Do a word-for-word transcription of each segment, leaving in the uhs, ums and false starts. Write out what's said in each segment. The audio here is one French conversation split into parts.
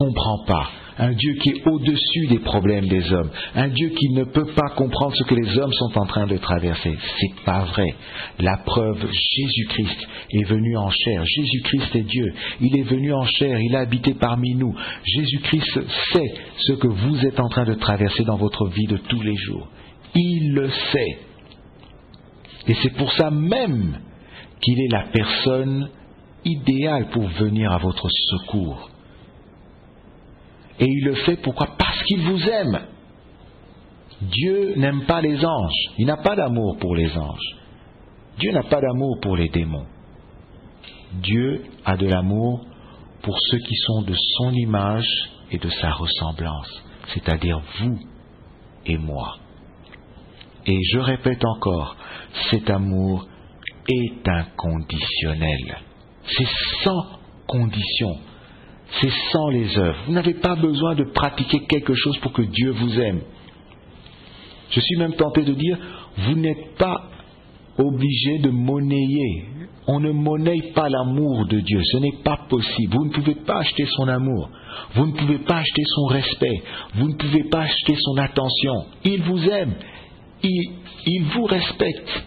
comprend pas, un Dieu qui est au-dessus des problèmes des hommes, un Dieu qui ne peut pas comprendre ce que les hommes sont en train de traverser. C'est pas vrai. La preuve, Jésus-Christ est venu en chair. Jésus-Christ est Dieu. Il est venu en chair, il a habité parmi nous. Jésus-Christ sait ce que vous êtes en train de traverser dans votre vie de tous les jours. Il le sait. Et c'est pour ça même qu'il est la personne idéale pour venir à votre secours. Et il le fait pourquoi ? Parce qu'il vous aime. Dieu n'aime pas les anges. Il n'a pas d'amour pour les anges. Dieu n'a pas d'amour pour les démons. Dieu a de l'amour pour ceux qui sont de son image et de sa ressemblance, c'est-à-dire vous et moi. Et je répète encore, cet amour est inconditionnel. C'est sans condition. C'est sans les œuvres. Vous n'avez pas besoin de pratiquer quelque chose pour que Dieu vous aime. Je suis même tenté de dire, vous n'êtes pas obligé de monnayer. On ne monnaie pas l'amour de Dieu. Ce n'est pas possible. Vous ne pouvez pas acheter son amour. Vous ne pouvez pas acheter son respect. Vous ne pouvez pas acheter son attention. Il vous aime. Il, il vous respecte.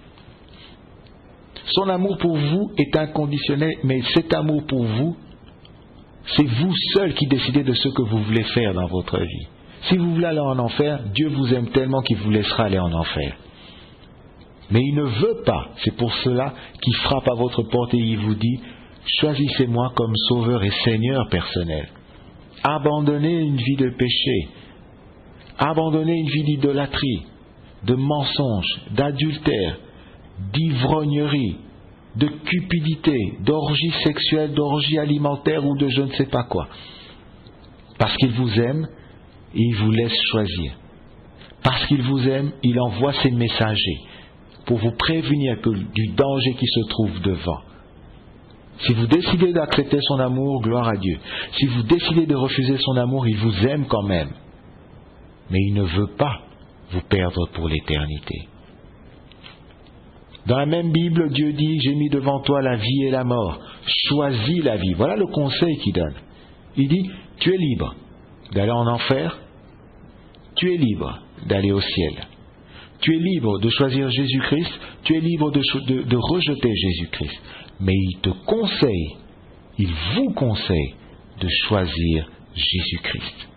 Son amour pour vous est inconditionnel, mais cet amour pour vous, c'est vous seul qui décidez de ce que vous voulez faire dans votre vie. Si vous voulez aller en enfer, Dieu vous aime tellement qu'il vous laissera aller en enfer. Mais il ne veut pas. C'est pour cela qu'il frappe à votre porte et il vous dit, choisissez-moi comme sauveur et seigneur personnel. Abandonnez une vie de péché. Abandonnez une vie d'idolâtrie, de mensonge, d'adultère, d'ivrognerie, de cupidité, d'orgie sexuelle, d'orgie alimentaire ou de je ne sais pas quoi. Parce qu'il vous aime et il vous laisse choisir. Parce qu'il vous aime, il envoie ses messagers pour vous prévenir que, du danger qui se trouve devant. Si vous décidez d'accepter son amour, gloire à Dieu. Si vous décidez de refuser son amour, il vous aime quand même. Mais il ne veut pas vous perdre pour l'éternité. Dans la même Bible, Dieu dit, j'ai mis devant toi la vie et la mort. Choisis la vie. Voilà le conseil qu'il donne. Il dit, tu es libre d'aller en enfer. Tu es libre d'aller au ciel. Tu es libre de choisir Jésus-Christ. Tu es libre de, de, de rejeter Jésus-Christ. Mais il te conseille, il vous conseille de choisir Jésus-Christ.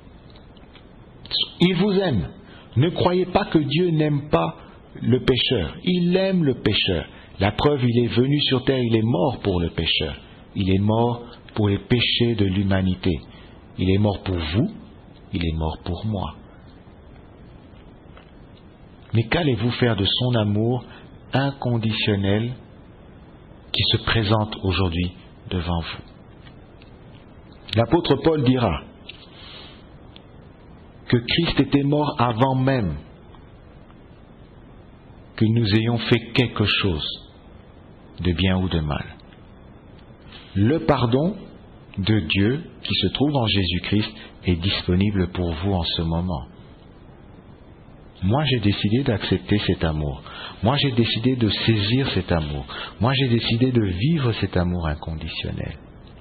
Il vous aime. Ne croyez pas que Dieu n'aime pas le pécheur. Il aime le pécheur. La preuve, il est venu sur terre, il est mort pour le pécheur. Il est mort pour les péchés de l'humanité. Il est mort pour vous, il est mort pour moi. Mais qu'allez-vous faire de son amour inconditionnel qui se présente aujourd'hui devant vous? L'apôtre Paul dira que Christ était mort avant même que nous ayons fait quelque chose de bien ou de mal. Le pardon de Dieu qui se trouve en Jésus-Christ est disponible pour vous en ce moment. Moi, j'ai décidé d'accepter cet amour. Moi, j'ai décidé de saisir cet amour. Moi, j'ai décidé de vivre cet amour inconditionnel.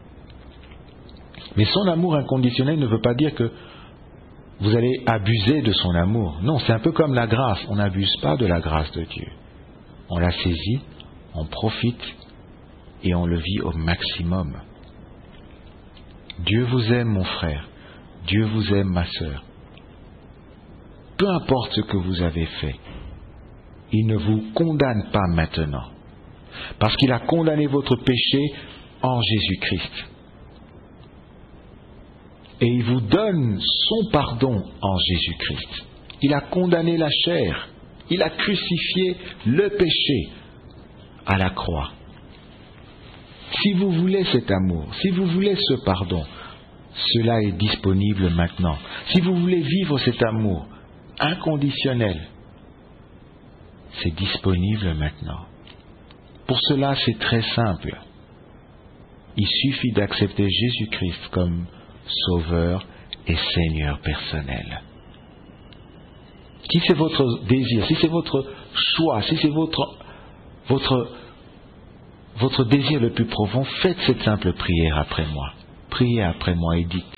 Mais son amour inconditionnel ne veut pas dire que vous allez abuser de son amour. Non, c'est un peu comme la grâce. On n'abuse pas de la grâce de Dieu. On la saisit, on profite et on le vit au maximum. Dieu vous aime, mon frère. Dieu vous aime, ma sœur. Peu importe ce que vous avez fait, il ne vous condamne pas maintenant. Parce qu'il a condamné votre péché en Jésus-Christ. Et il vous donne son pardon en Jésus-Christ. Il a condamné la chair. Il a crucifié le péché à la croix. Si vous voulez cet amour, si vous voulez ce pardon, cela est disponible maintenant. Si vous voulez vivre cet amour inconditionnel, c'est disponible maintenant. Pour cela, c'est très simple. Il suffit d'accepter Jésus-Christ comme Sauveur et Seigneur personnel. Si c'est votre désir, si c'est votre choix, si c'est votre, votre, votre désir le plus profond, faites cette simple prière après moi. Priez après moi et dites: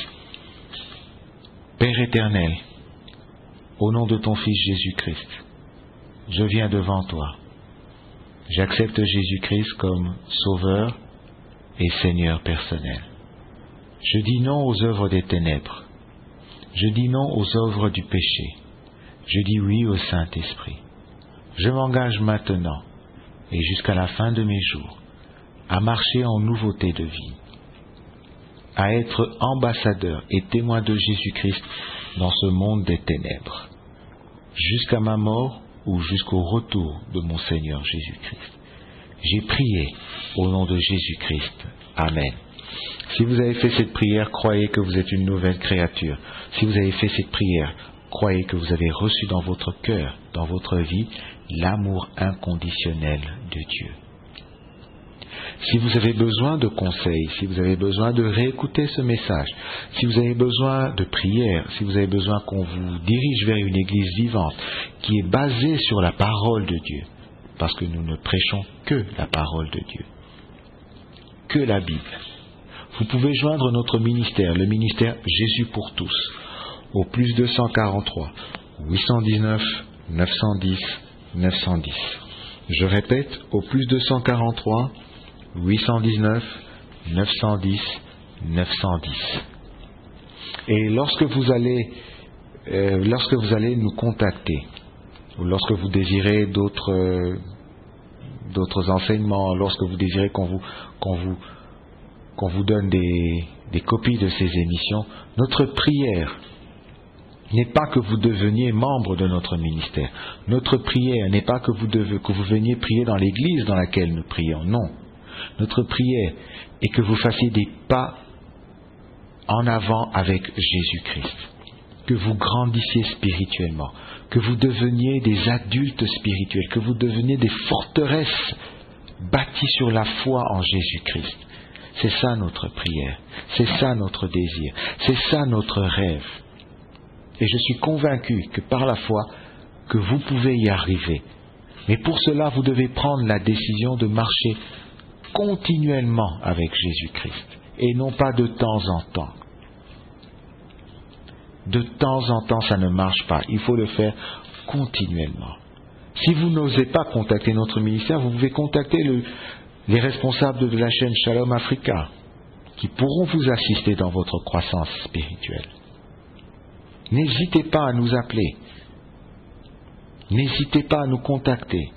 Père éternel, au nom de ton Fils Jésus-Christ, je viens devant toi. J'accepte Jésus-Christ comme Sauveur et Seigneur personnel. Je dis non aux œuvres des ténèbres. Je dis non aux œuvres du péché. Je dis oui au Saint-Esprit. Je m'engage maintenant et jusqu'à la fin de mes jours à marcher en nouveauté de vie, à être ambassadeur et témoin de Jésus-Christ dans ce monde des ténèbres, jusqu'à ma mort ou jusqu'au retour de mon Seigneur Jésus-Christ. J'ai prié au nom de Jésus-Christ. Amen. Si vous avez fait cette prière, croyez que vous êtes une nouvelle créature. Si vous avez fait cette prière, croyez que vous avez reçu dans votre cœur, dans votre vie, l'amour inconditionnel de Dieu. Si vous avez besoin de conseils, si vous avez besoin de réécouter ce message, si vous avez besoin de prière, si vous avez besoin qu'on vous dirige vers une église vivante qui est basée sur la parole de Dieu, parce que nous ne prêchons que la parole de Dieu, que la Bible, vous pouvez joindre notre ministère, le ministère Jésus pour tous, au plus deux cent quarante-trois, huit cent dix-neuf, neuf cent dix, neuf cent dix. Je répète, au plus deux cent quarante-trois, huit cent dix-neuf, neuf cent dix, neuf cent dix. Et lorsque vous allez, euh, lorsque vous allez nous contacter, ou lorsque vous désirez d'autres, euh, d'autres enseignements, lorsque vous désirez qu'on vous, qu'on vous, qu'on vous donne des, des copies de ces émissions, notre prière n'est pas que vous deveniez membre de notre ministère. Notre prière n'est pas que vous, devez, que vous veniez prier dans l'église dans laquelle nous prions. Non. Notre prière est que vous fassiez des pas en avant avec Jésus-Christ. Que vous grandissiez spirituellement. Que vous deveniez des adultes spirituels. Que vous deveniez des forteresses bâties sur la foi en Jésus-Christ. C'est ça notre prière. C'est ça notre désir. C'est ça notre rêve. Et je suis convaincu que par la foi, que vous pouvez y arriver. Mais pour cela, vous devez prendre la décision de marcher continuellement avec Jésus-Christ. Et non pas de temps en temps. De temps en temps, ça ne marche pas. Il faut le faire continuellement. Si vous n'osez pas contacter notre ministère, vous pouvez contacter le, les responsables de la chaîne Shalom Africa, qui pourront vous assister dans votre croissance spirituelle. N'hésitez pas à nous appeler. N'hésitez pas à nous contacter.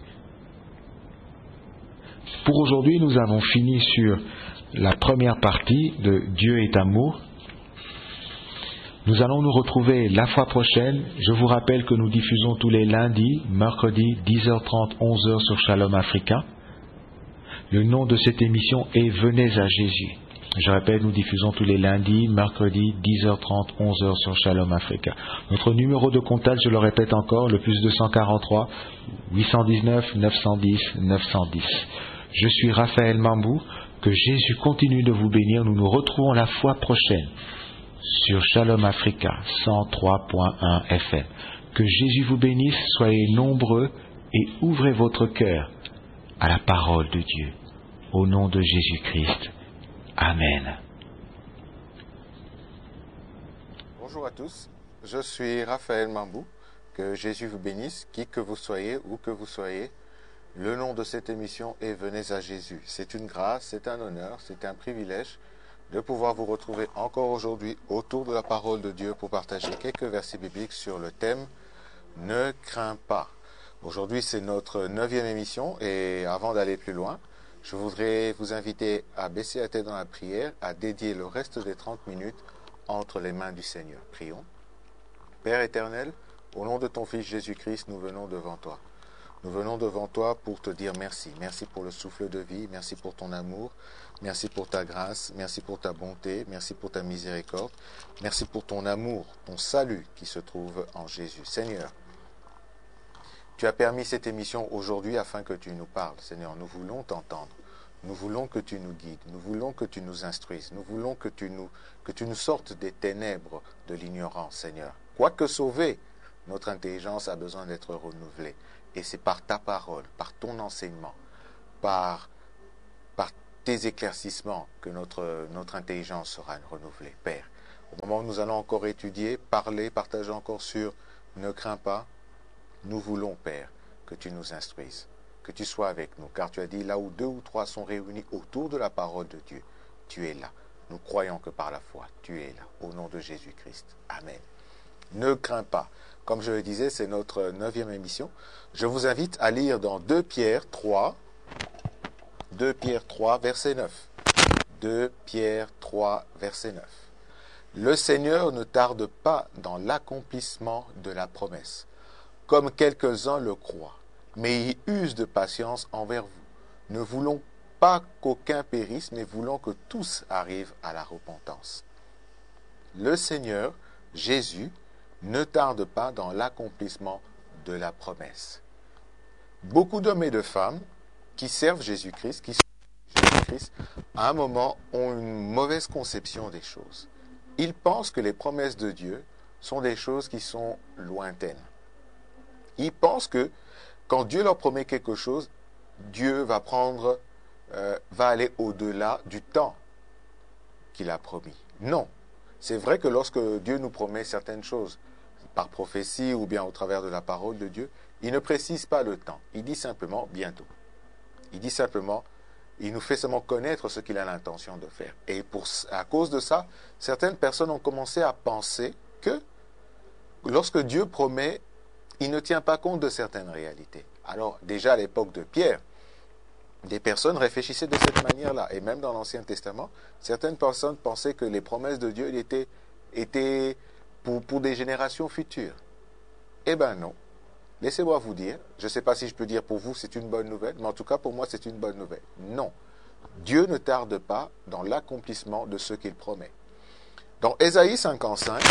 Pour aujourd'hui, nous avons fini sur la première partie de Dieu est amour. Nous allons nous retrouver la fois prochaine. Je vous rappelle que nous diffusons tous les lundis, mercredis, dix heures trente, onze heures sur Shalom Africa. Le nom de cette émission est Venez à Jésus. Je répète, nous diffusons tous les lundis, mercredis, dix heures trente, onze heures sur Shalom Africa. Notre numéro de contact, je le répète encore, le plus deux cent quarante-trois, huit cent dix-neuf, neuf cent dix, neuf cent dix. Je suis Raphaël Mambou. Que Jésus continue de vous bénir. Nous nous retrouvons la fois prochaine sur Shalom Africa cent trois point un F M. Que Jésus vous bénisse, soyez nombreux et ouvrez votre cœur à la parole de Dieu. Au nom de Jésus-Christ. Amen. Bonjour à tous, je suis Raphaël Mambou. Que Jésus vous bénisse, qui que vous soyez, où que vous soyez. Le nom de cette émission est Venez à Jésus. C'est une grâce, c'est un honneur, c'est un privilège de pouvoir vous retrouver encore aujourd'hui autour de la parole de Dieu pour partager quelques versets bibliques sur le thème « Ne crains pas ». Aujourd'hui, c'est notre neuvième émission et avant d'aller plus loin, je voudrais vous inviter à baisser la tête dans la prière, à dédier le reste des trente minutes entre les mains du Seigneur. Prions. Père éternel, au nom de ton Fils Jésus-Christ, nous venons devant toi. Nous venons devant toi pour te dire merci. Merci pour le souffle de vie, merci pour ton amour, merci pour ta grâce, merci pour ta bonté, merci pour ta miséricorde, merci pour ton amour, ton salut qui se trouve en Jésus. Seigneur, tu as permis cette émission aujourd'hui afin que tu nous parles. Seigneur, nous voulons t'entendre. Nous voulons que tu nous guides. Nous voulons que tu nous instruises. Nous voulons que tu nous, que tu nous sortes des ténèbres de l'ignorance, Seigneur. Quoique sauvé, notre intelligence a besoin d'être renouvelée. Et c'est par ta parole, par ton enseignement, par, par tes éclaircissements que notre, notre intelligence sera renouvelée, Père. Au moment où nous allons encore étudier, parler, partager encore sur « Ne crains pas », nous voulons, Père, que tu nous instruises, que tu sois avec nous, car tu as dit, là où deux ou trois sont réunis autour de la parole de Dieu, tu es là. Nous croyons que par la foi, tu es là, au nom de Jésus-Christ. Amen. Ne crains pas. Comme je le disais, c'est notre neuvième émission. Je vous invite à lire dans deux Pierre trois, deux Pierre trois, verset neuf. deux Pierre trois, verset neuf. Le Seigneur ne tarde pas dans l'accomplissement de la promesse, comme quelques-uns le croient, mais il use de patience envers vous. Ne voulons pas qu'aucun périsse, mais voulons que tous arrivent à la repentance. Le Seigneur, Jésus, ne tarde pas dans l'accomplissement de la promesse. Beaucoup d'hommes et de femmes qui servent Jésus-Christ, qui servent Jésus-Christ, à un moment ont une mauvaise conception des choses. Ils pensent que les promesses de Dieu sont des choses qui sont lointaines. Ils pensent que quand Dieu leur promet quelque chose, Dieu va prendre, euh, va aller au-delà du temps qu'il a promis. Non. C'est vrai que lorsque Dieu nous promet certaines choses, par prophétie ou bien au travers de la parole de Dieu, il ne précise pas le temps. Il dit simplement bientôt. Il dit simplement, il nous fait seulement connaître ce qu'il a l'intention de faire. Et pour, à cause de ça, certaines personnes ont commencé à penser que lorsque Dieu promet, il ne tient pas compte de certaines réalités. Alors déjà à l'époque de Pierre, des personnes réfléchissaient de cette manière-là. Et même dans l'Ancien Testament, certaines personnes pensaient que les promesses de Dieu étaient, étaient pour, pour des générations futures. Eh bien non. Laissez-moi vous dire, je ne sais pas si je peux dire pour vous c'est une bonne nouvelle, mais en tout cas pour moi c'est une bonne nouvelle. Non. Dieu ne tarde pas dans l'accomplissement de ce qu'il promet. Dans Ésaïe cinquante-cinq,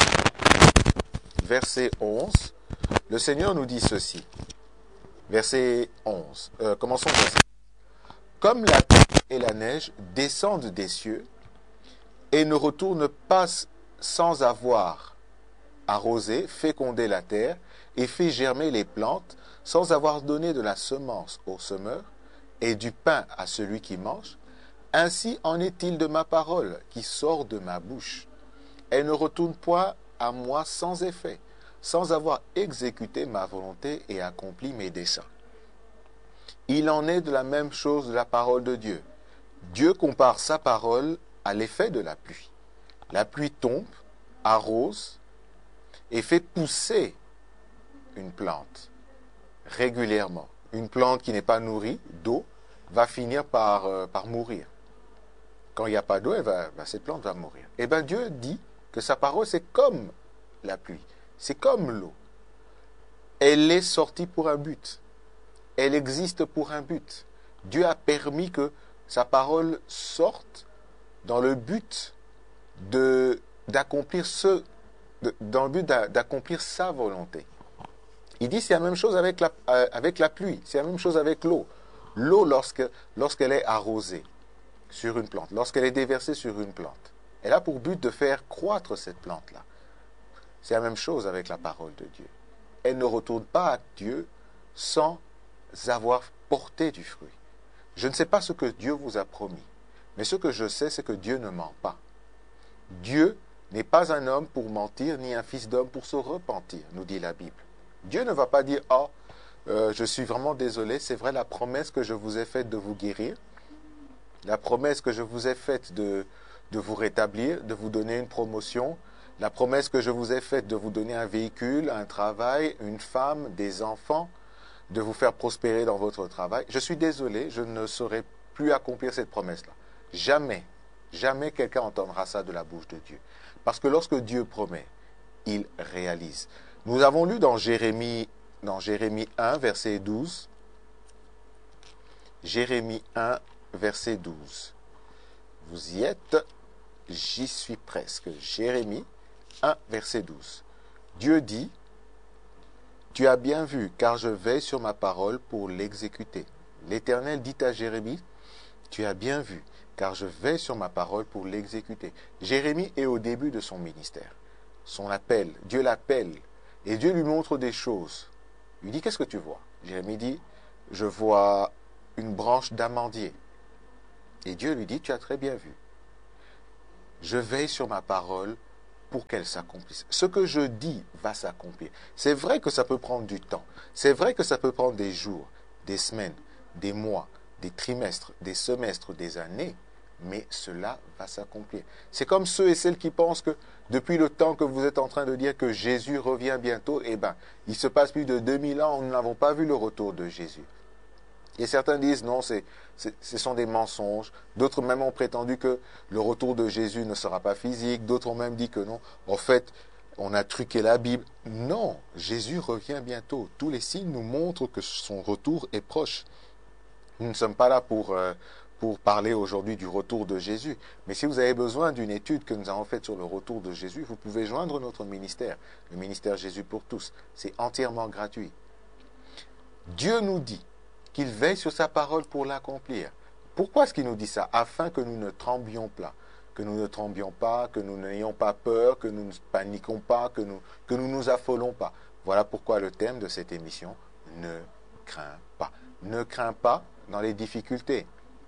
verset onze, le Seigneur nous dit ceci. Verset onze. Euh, commençons verset. Comme la pluie et la neige descendent des cieux et ne retournent pas sans avoir arrosé, fécondé la terre et fait germer les plantes, sans avoir donné de la semence au semeur et du pain à celui qui mange, ainsi en est-il de ma parole qui sort de ma bouche. Elle ne retourne point à moi sans effet, sans avoir exécuté ma volonté et accompli mes desseins. Il en est de la même chose de la parole de Dieu. Dieu compare sa parole à l'effet de la pluie. La pluie tombe, arrose et fait pousser une plante régulièrement. Une plante qui n'est pas nourrie d'eau va finir par, euh, par mourir. Quand il n'y a pas d'eau, elle va, bah, cette plante va mourir. Et bien Dieu dit que sa parole c'est comme la pluie, c'est comme l'eau. Elle est sortie pour un but. Elle existe pour un but. Dieu a permis que sa parole sorte dans le but de, d'accomplir ce, de, dans le but d'accomplir sa volonté. Il dit c'est la même chose avec la, euh, avec la pluie, c'est la même chose avec l'eau. L'eau, lorsque, lorsqu'elle est arrosée sur une plante, lorsqu'elle est déversée sur une plante, elle a pour but de faire croître cette plante-là. C'est la même chose avec la parole de Dieu. Elle ne retourne pas à Dieu sans avoir porté du fruit. Je ne sais pas ce que Dieu vous a promis, mais ce que je sais, c'est que Dieu ne ment pas. Dieu n'est pas un homme pour mentir, ni un fils d'homme pour se repentir, nous dit la Bible. Dieu ne va pas dire « Oh, euh, je suis vraiment désolé, c'est vrai, la promesse que je vous ai faite de vous guérir, la promesse que je vous ai faite de, de vous rétablir, de vous donner une promotion, la promesse que je vous ai faite de vous donner un véhicule, un travail, une femme, des enfants, de vous faire prospérer dans votre travail. Je suis désolé, je ne saurais plus accomplir cette promesse-là. » Jamais, jamais quelqu'un entendra ça de la bouche de Dieu. Parce que lorsque Dieu promet, il réalise. Nous avons lu dans Jérémie, dans Jérémie un, verset douze. Jérémie un, verset douze. Vous y êtes, j'y suis presque. Jérémie un, verset douze. Dieu dit, « Tu as bien vu, car je veille sur ma parole pour l'exécuter. » L'Éternel dit à Jérémie, « Tu as bien vu, car je veille sur ma parole pour l'exécuter. » Jérémie est au début de son ministère. Son appel, Dieu l'appelle, et Dieu lui montre des choses. Il dit, « Qu'est-ce que tu vois ?» Jérémie dit, « Je vois une branche d'amandier. » Et Dieu lui dit, tu as très bien vu. Je veille sur ma parole pour qu'elle s'accomplisse. Ce que je dis va s'accomplir. C'est vrai que ça peut prendre du temps. C'est vrai que ça peut prendre des jours, des semaines, des mois, des trimestres, des semestres, des années, mais cela va s'accomplir. C'est comme ceux et celles qui pensent que depuis le temps que vous êtes en train de dire que Jésus revient bientôt, eh bien, il se passe plus de deux mille ans, nous n'avons pas vu le retour de Jésus. Et certains disent non, c'est, c'est, ce sont des mensonges. D'autres même ont prétendu que le retour de Jésus ne sera pas physique. D'autres ont même dit que non. En fait, on a truqué la Bible. Non, Jésus revient bientôt. Tous les signes nous montrent que son retour est proche. Nous ne sommes pas là pour, euh, pour parler aujourd'hui du retour de Jésus. Mais si vous avez besoin d'une étude que nous avons faite sur le retour de Jésus, vous pouvez joindre notre ministère, le ministère Jésus pour tous. C'est entièrement gratuit. Dieu nous dit qu'il veille sur sa parole pour l'accomplir. Pourquoi est-ce qu'il nous dit ça? Afin que nous ne tremblions pas, que nous ne tremblions pas, que nous n'ayons pas peur, que nous ne paniquons pas, que nous que nous nous affolons pas. Voilà pourquoi le thème de cette émission, ne crains pas. Ne crains pas dans les difficultés.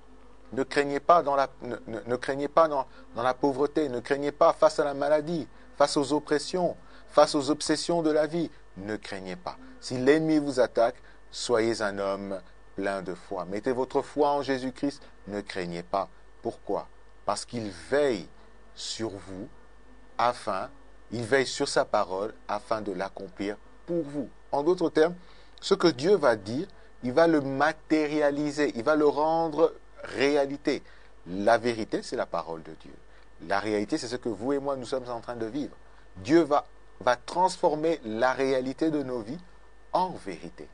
Ne craignez pas dans la, ne, ne, ne craignez pas dans, dans la pauvreté. Ne craignez pas face à la maladie, face aux oppressions, face aux obsessions de la vie. Ne craignez pas. Si l'ennemi vous attaque, soyez un homme plein de foi. Mettez votre foi en Jésus-Christ. Ne craignez pas. Pourquoi? Parce qu'il veille sur vous afin, il veille sur sa parole afin de l'accomplir pour vous. En d'autres termes, ce que Dieu va dire, il va le matérialiser, il va le rendre réalité. La vérité, c'est la parole de Dieu. La réalité, c'est ce que vous et moi, nous sommes en train de vivre. Dieu va, va transformer la réalité de nos vies en vérité.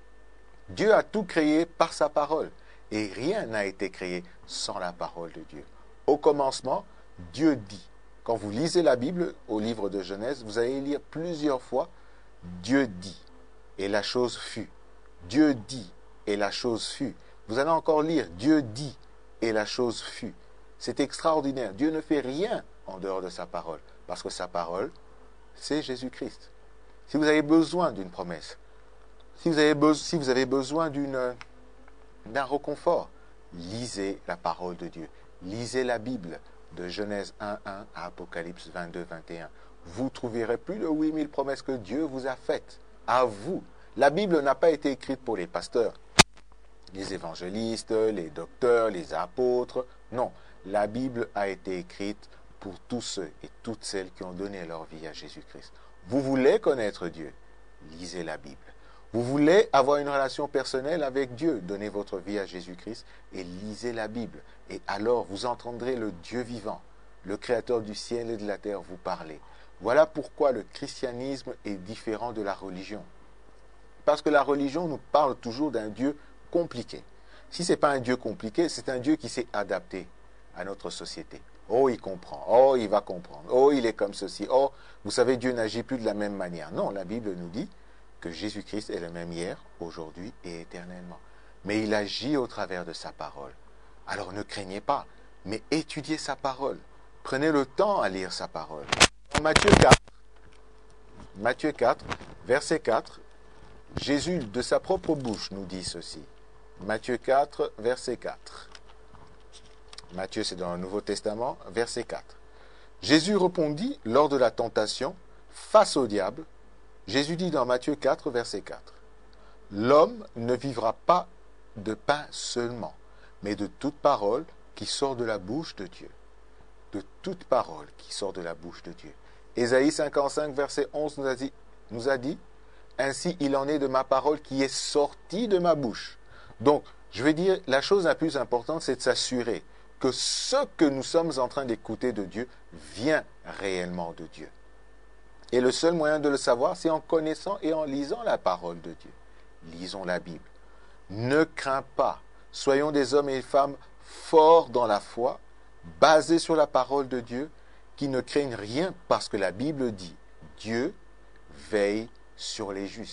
Dieu a tout créé par sa parole et rien n'a été créé sans la parole de Dieu. Au commencement, Dieu dit. Quand vous lisez la Bible au livre de Genèse, vous allez lire plusieurs fois Dieu dit et la chose fut. Dieu dit et la chose fut. Vous allez encore lire Dieu dit et la chose fut. C'est extraordinaire. Dieu ne fait rien en dehors de sa parole parce que sa parole, c'est Jésus-Christ. Si vous avez besoin d'une promesse, Si vous avez, be- si vous avez besoin d'une, d'un réconfort, lisez la parole de Dieu. Lisez la Bible de Genèse un un à Apocalypse vingt-deux vingt et un. Vous trouverez plus de huit mille promesses que Dieu vous a faites. À vous. La Bible n'a pas été écrite pour les pasteurs, les évangélistes, les docteurs, les apôtres. Non, la Bible a été écrite pour tous ceux et toutes celles qui ont donné leur vie à Jésus-Christ. Vous voulez connaître Dieu? Lisez la Bible. Vous voulez avoir une relation personnelle avec Dieu, donnez votre vie à Jésus-Christ et lisez la Bible. Et alors vous entendrez le Dieu vivant, le Créateur du ciel et de la terre vous parler. Voilà pourquoi le christianisme est différent de la religion. Parce que la religion nous parle toujours d'un Dieu compliqué. Si ce n'est pas un Dieu compliqué, c'est un Dieu qui s'est adapté à notre société. Oh, il comprend. Oh, il va comprendre. Oh, il est comme ceci. Oh, vous savez, Dieu n'agit plus de la même manière. Non, la Bible nous dit que Jésus-Christ est le même hier, aujourd'hui et éternellement. Mais il agit au travers de sa parole. Alors ne craignez pas, mais étudiez sa parole. Prenez le temps à lire sa parole. Dans Matthieu quatre, Matthieu quatre, verset quatre, Jésus de sa propre bouche nous dit ceci. Matthieu quatre, verset quatre. Matthieu, c'est dans le Nouveau Testament, verset quatre. Jésus répondit lors de la tentation, face au diable. Jésus dit dans Matthieu quatre, verset quatre, « L'homme ne vivra pas de pain seulement, mais de toute parole qui sort de la bouche de Dieu. » De toute parole qui sort de la bouche de Dieu. Ésaïe cinquante-cinq, verset onze nous a dit, nous a dit « Ainsi il en est de ma parole qui est sortie de ma bouche. » Donc, je vais dire, la chose la plus importante, c'est de s'assurer que ce que nous sommes en train d'écouter de Dieu vient réellement de Dieu. Et le seul moyen de le savoir, c'est en connaissant et en lisant la parole de Dieu. Lisons la Bible. Ne crains pas. Soyons des hommes et des femmes forts dans la foi, basés sur la parole de Dieu, qui ne craignent rien parce que la Bible dit « Dieu veille sur les justes ».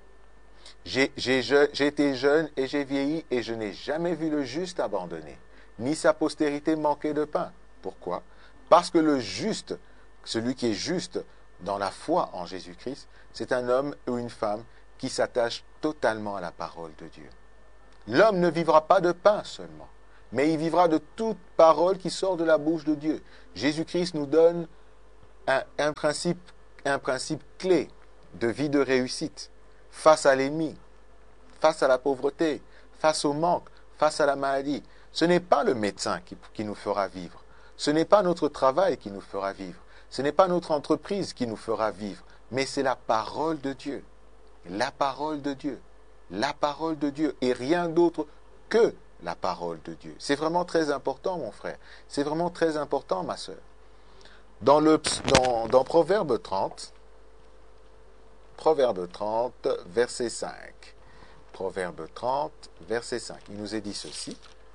J'ai, j'ai, j'ai été jeune et j'ai vieilli et je n'ai jamais vu le juste abandonné, ni sa postérité manquer de pain. Pourquoi? Parce que le juste, celui qui est juste, dans la foi en Jésus-Christ, c'est un homme ou une femme qui s'attache totalement à la parole de Dieu. L'homme ne vivra pas de pain seulement, mais il vivra de toute parole qui sort de la bouche de Dieu. Jésus-Christ nous donne un, un, principe, un principe clé de vie de réussite face à l'ennemi, face à la pauvreté, face au manque, face à la maladie. Ce n'est pas le médecin qui, qui nous fera vivre. Ce n'est pas notre travail qui nous fera vivre. Ce n'est pas notre entreprise qui nous fera vivre. Mais c'est la parole de Dieu. La parole de Dieu. La parole de Dieu. Et rien d'autre que la parole de Dieu. C'est vraiment très important, mon frère. C'est vraiment très important, ma sœur. Dans, le, dans, dans Proverbe trente, Proverbe trente, verset cinq. Proverbe trente, verset cinq. Il nous est dit ceci.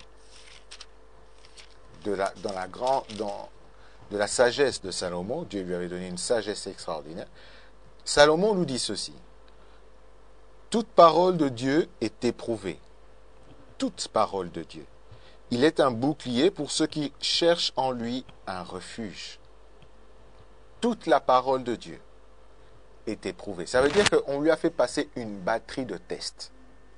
De la, dans la grande, dans, de la sagesse de Salomon, Dieu lui avait donné une sagesse extraordinaire. Salomon nous dit ceci. Toute parole de Dieu est éprouvée. Toute parole de Dieu. Il est un bouclier pour ceux qui cherchent en lui un refuge. Toute la parole de Dieu est éprouvée. Ça veut dire qu'on lui a fait passer une batterie de tests.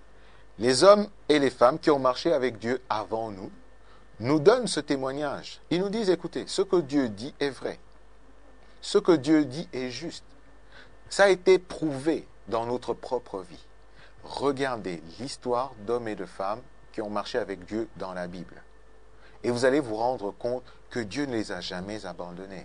Les hommes et les femmes qui ont marché avec Dieu avant nous nous donnent ce témoignage. Ils nous disent, écoutez, ce que Dieu dit est vrai. Ce que Dieu dit est juste. Ça a été prouvé dans notre propre vie. Regardez l'histoire d'hommes et de femmes qui ont marché avec Dieu dans la Bible. Et vous allez vous rendre compte que Dieu ne les a jamais abandonnés.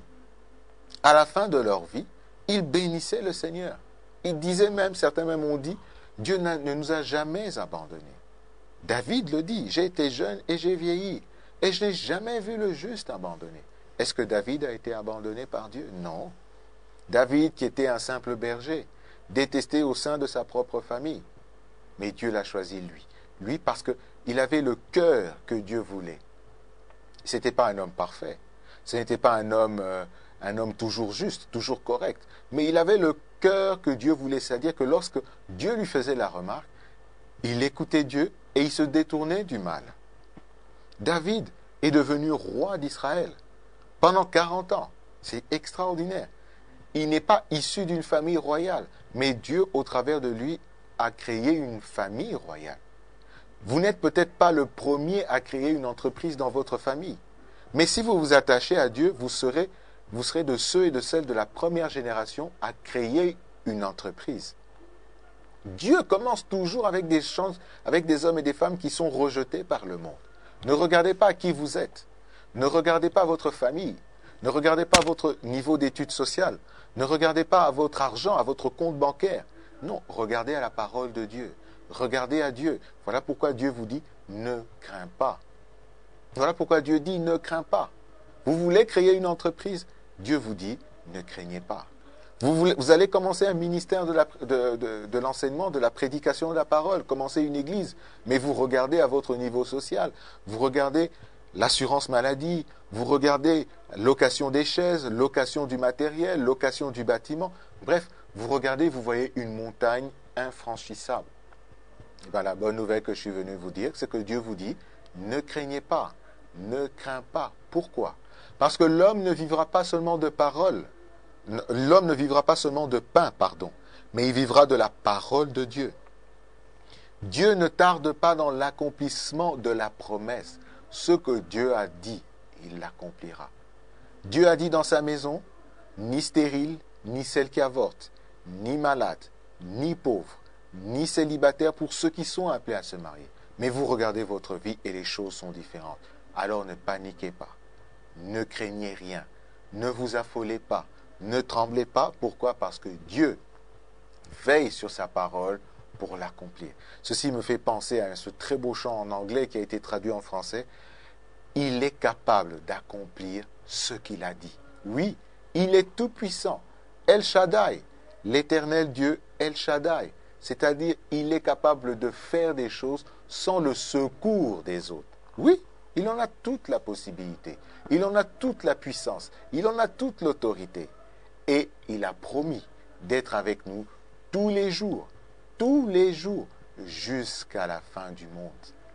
À la fin de leur vie, ils bénissaient le Seigneur. Ils disaient même, certains même ont dit, Dieu ne nous a jamais abandonnés. David le dit, j'ai été jeune et j'ai vieilli, et je n'ai jamais vu le juste abandonné. Est-ce que David a été abandonné par Dieu? Non. David, qui était un simple berger, détesté au sein de sa propre famille. Mais Dieu l'a choisi lui. Lui parce qu'il avait le cœur que Dieu voulait. Ce n'était pas un homme parfait. Ce n'était pas un homme, euh, un homme toujours juste, toujours correct. Mais il avait le cœur que Dieu voulait. C'est-à-dire que lorsque Dieu lui faisait la remarque, il écoutait Dieu et il se détournait du mal. David est devenu roi d'Israël pendant quarante ans. C'est extraordinaire. Il n'est pas issu d'une famille royale, mais Dieu, au travers de lui, a créé une famille royale. Vous n'êtes peut-être pas le premier à créer une entreprise dans votre famille, mais si vous vous attachez à Dieu, vous serez, vous serez de ceux et de celles de la première génération à créer une entreprise. Dieu commence toujours avec des chances, avec des hommes et des femmes qui sont rejetés par le monde. Ne regardez pas qui vous êtes. Ne regardez pas votre famille. Ne regardez pas votre niveau d'études sociales. Ne regardez pas à votre argent, à votre compte bancaire. Non, regardez à la parole de Dieu. Regardez à Dieu. Voilà pourquoi Dieu vous dit « ne crains pas ». Voilà pourquoi Dieu dit « ne crains pas ». Vous voulez créer une entreprise? Dieu vous dit « ne craignez pas ». Vous, voulez, vous allez commencer un ministère de, la, de, de, de l'enseignement, de la prédication de la parole, commencer une église, mais vous regardez à votre niveau social, vous regardez l'assurance maladie, vous regardez location des chaises, location du matériel, location du bâtiment, bref, vous regardez, vous voyez une montagne infranchissable. Et bien, la bonne nouvelle que je suis venu vous dire, c'est que Dieu vous dit, ne craignez pas, ne crains pas. Pourquoi? Parce que l'homme ne vivra pas seulement de paroles, l'homme ne vivra pas seulement de pain, pardon, mais il vivra de la parole de Dieu. Dieu ne tarde pas dans l'accomplissement de la promesse. Ce que Dieu a dit, il l'accomplira. Dieu a dit dans sa maison, ni stérile, ni celle qui avorte, ni malade, ni pauvre, ni célibataire pour ceux qui sont appelés à se marier. Mais vous regardez votre vie et les choses sont différentes. Alors ne paniquez pas, ne craignez rien, ne vous affolez pas. Ne tremblez pas. Pourquoi? Parce que Dieu veille sur sa parole pour l'accomplir. Ceci me fait penser à ce très beau chant en anglais qui a été traduit en français. Il est capable d'accomplir ce qu'il a dit. Oui, il est tout puissant. El Shaddai, l'éternel Dieu El Shaddai. C'est-à-dire, il est capable de faire des choses sans le secours des autres. Oui, il en a toute la possibilité. Il en a toute la puissance. Il en a toute l'autorité. Et il a promis d'être avec nous tous les jours, tous les jours, jusqu'à la fin du monde.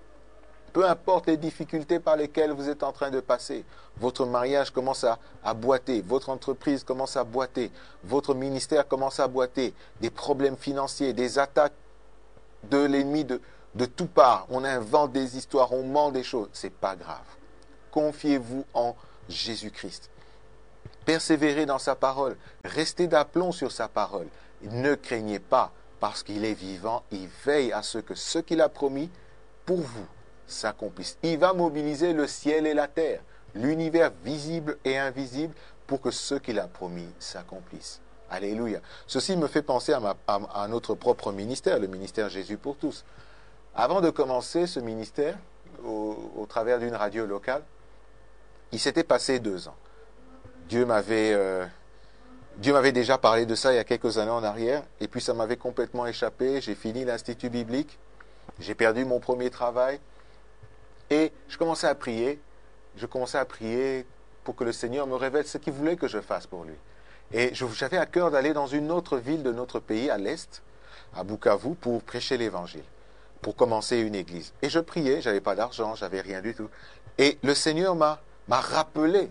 Peu importe les difficultés par lesquelles vous êtes en train de passer, votre mariage commence à, à boiter, votre entreprise commence à boiter, votre ministère commence à boiter, des problèmes financiers, des attaques de l'ennemi de, de tout part. On invente des histoires, on ment des choses. Ce n'est pas grave. Confiez-vous en Jésus-Christ. Persévérez dans sa parole. Restez d'aplomb sur sa parole. Ne craignez pas, parce qu'il est vivant. Il veille à ce que ce qu'il a promis pour vous s'accomplisse. Il va mobiliser le ciel et la terre, l'univers visible et invisible, pour que ce qu'il a promis s'accomplisse. Alléluia. Ceci me fait penser à, ma, à, à notre propre ministère, le ministère Jésus pour tous. Avant de commencer ce ministère, au, au travers d'une radio locale, il s'était passé deux ans. Dieu m'avait, euh, Dieu m'avait déjà parlé de ça il y a quelques années en arrière, et puis ça m'avait complètement échappé. J'ai fini l'Institut biblique, j'ai perdu mon premier travail, et je commençais à prier. Je commençais à prier pour que le Seigneur me révèle ce qu'il voulait que je fasse pour lui. Et j'avais à cœur d'aller dans une autre ville de notre pays, à l'Est, à Bukavu, pour prêcher l'Évangile, pour commencer une église. Et je priais, je n'avais pas d'argent, je n'avais rien du tout. Et le Seigneur m'a m'a rappelé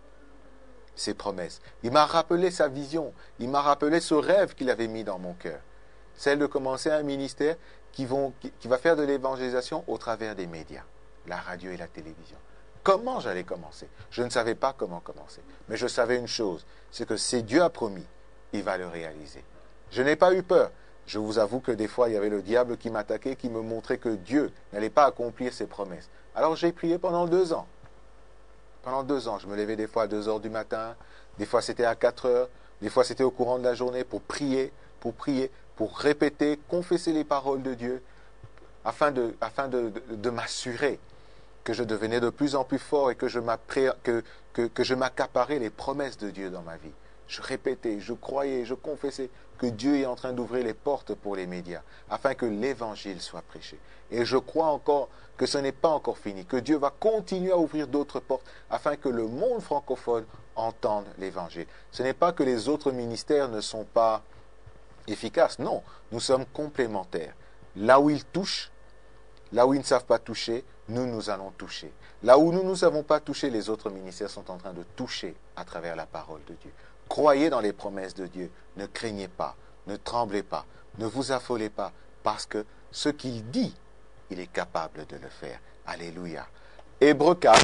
ses promesses. Il m'a rappelé sa vision. Il m'a rappelé ce rêve qu'il avait mis dans mon cœur. Celle de commencer un ministère qui, vont, qui, qui va faire de l'évangélisation au travers des médias, la radio et la télévision. Comment j'allais commencer? Je ne savais pas comment commencer. Mais je savais une chose, c'est que si Dieu a promis, il va le réaliser. Je n'ai pas eu peur. Je vous avoue que des fois, il y avait le diable qui m'attaquait, qui me montrait que Dieu n'allait pas accomplir ses promesses. Alors j'ai prié pendant deux ans. Pendant deux ans, je me levais des fois à deux heures du matin, des fois c'était à quatre heures, des fois c'était au courant de la journée pour prier, pour prier, pour répéter, confesser les paroles de Dieu, afin de, afin de, de, de m'assurer que je devenais de plus en plus fort et que je que, que, que je m'accaparais les promesses de Dieu dans ma vie. Je répétais, je croyais, je confessais que Dieu est en train d'ouvrir les portes pour les médias, afin que l'évangile soit prêché. Et je crois encore que ce n'est pas encore fini, que Dieu va continuer à ouvrir d'autres portes, afin que le monde francophone entende l'évangile. Ce n'est pas que les autres ministères ne sont pas efficaces, non, nous sommes complémentaires. Là où ils touchent, là où ils ne savent pas toucher, nous, nous allons toucher. Là où nous ne savons pas toucher, les autres ministères sont en train de toucher à travers la parole de Dieu. Croyez dans les promesses de Dieu. Ne craignez pas, ne tremblez pas, ne vous affolez pas, parce que ce qu'il dit, il est capable de le faire. Alléluia. Hébreux quatre,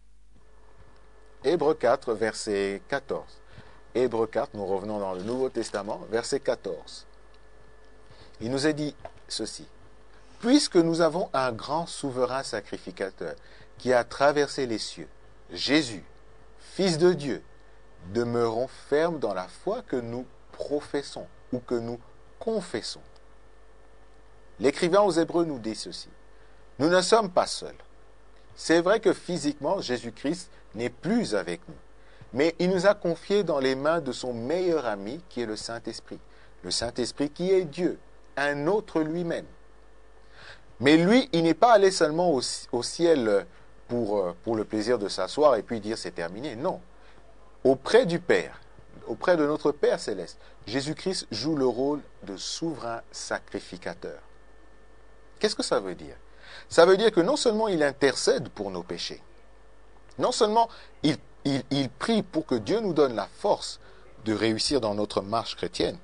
Hébreux quatre, verset quatorze. Hébreux quatre, nous revenons dans le Nouveau Testament, verset quatorze. Il nous est dit ceci. Puisque nous avons un grand souverain sacrificateur qui a traversé les cieux, Jésus, Fils de Dieu, demeurons fermes dans la foi que nous professons ou que nous confessons. L'écrivain aux Hébreux nous dit ceci. Nous ne sommes pas seuls. C'est vrai que physiquement, Jésus-Christ n'est plus avec nous. Mais il nous a confiés dans les mains de son meilleur ami qui est le Saint-Esprit. Le Saint-Esprit qui est Dieu, un autre lui-même. Mais lui, il n'est pas allé seulement au, au ciel pour, pour le plaisir de s'asseoir et puis dire c'est terminé. Non. Auprès du Père, auprès de notre Père céleste, Jésus-Christ joue le rôle de souverain sacrificateur. Qu'est-ce que ça veut dire? Ça veut dire que non seulement il intercède pour nos péchés, non seulement il, il, il prie pour que Dieu nous donne la force de réussir dans notre marche chrétienne,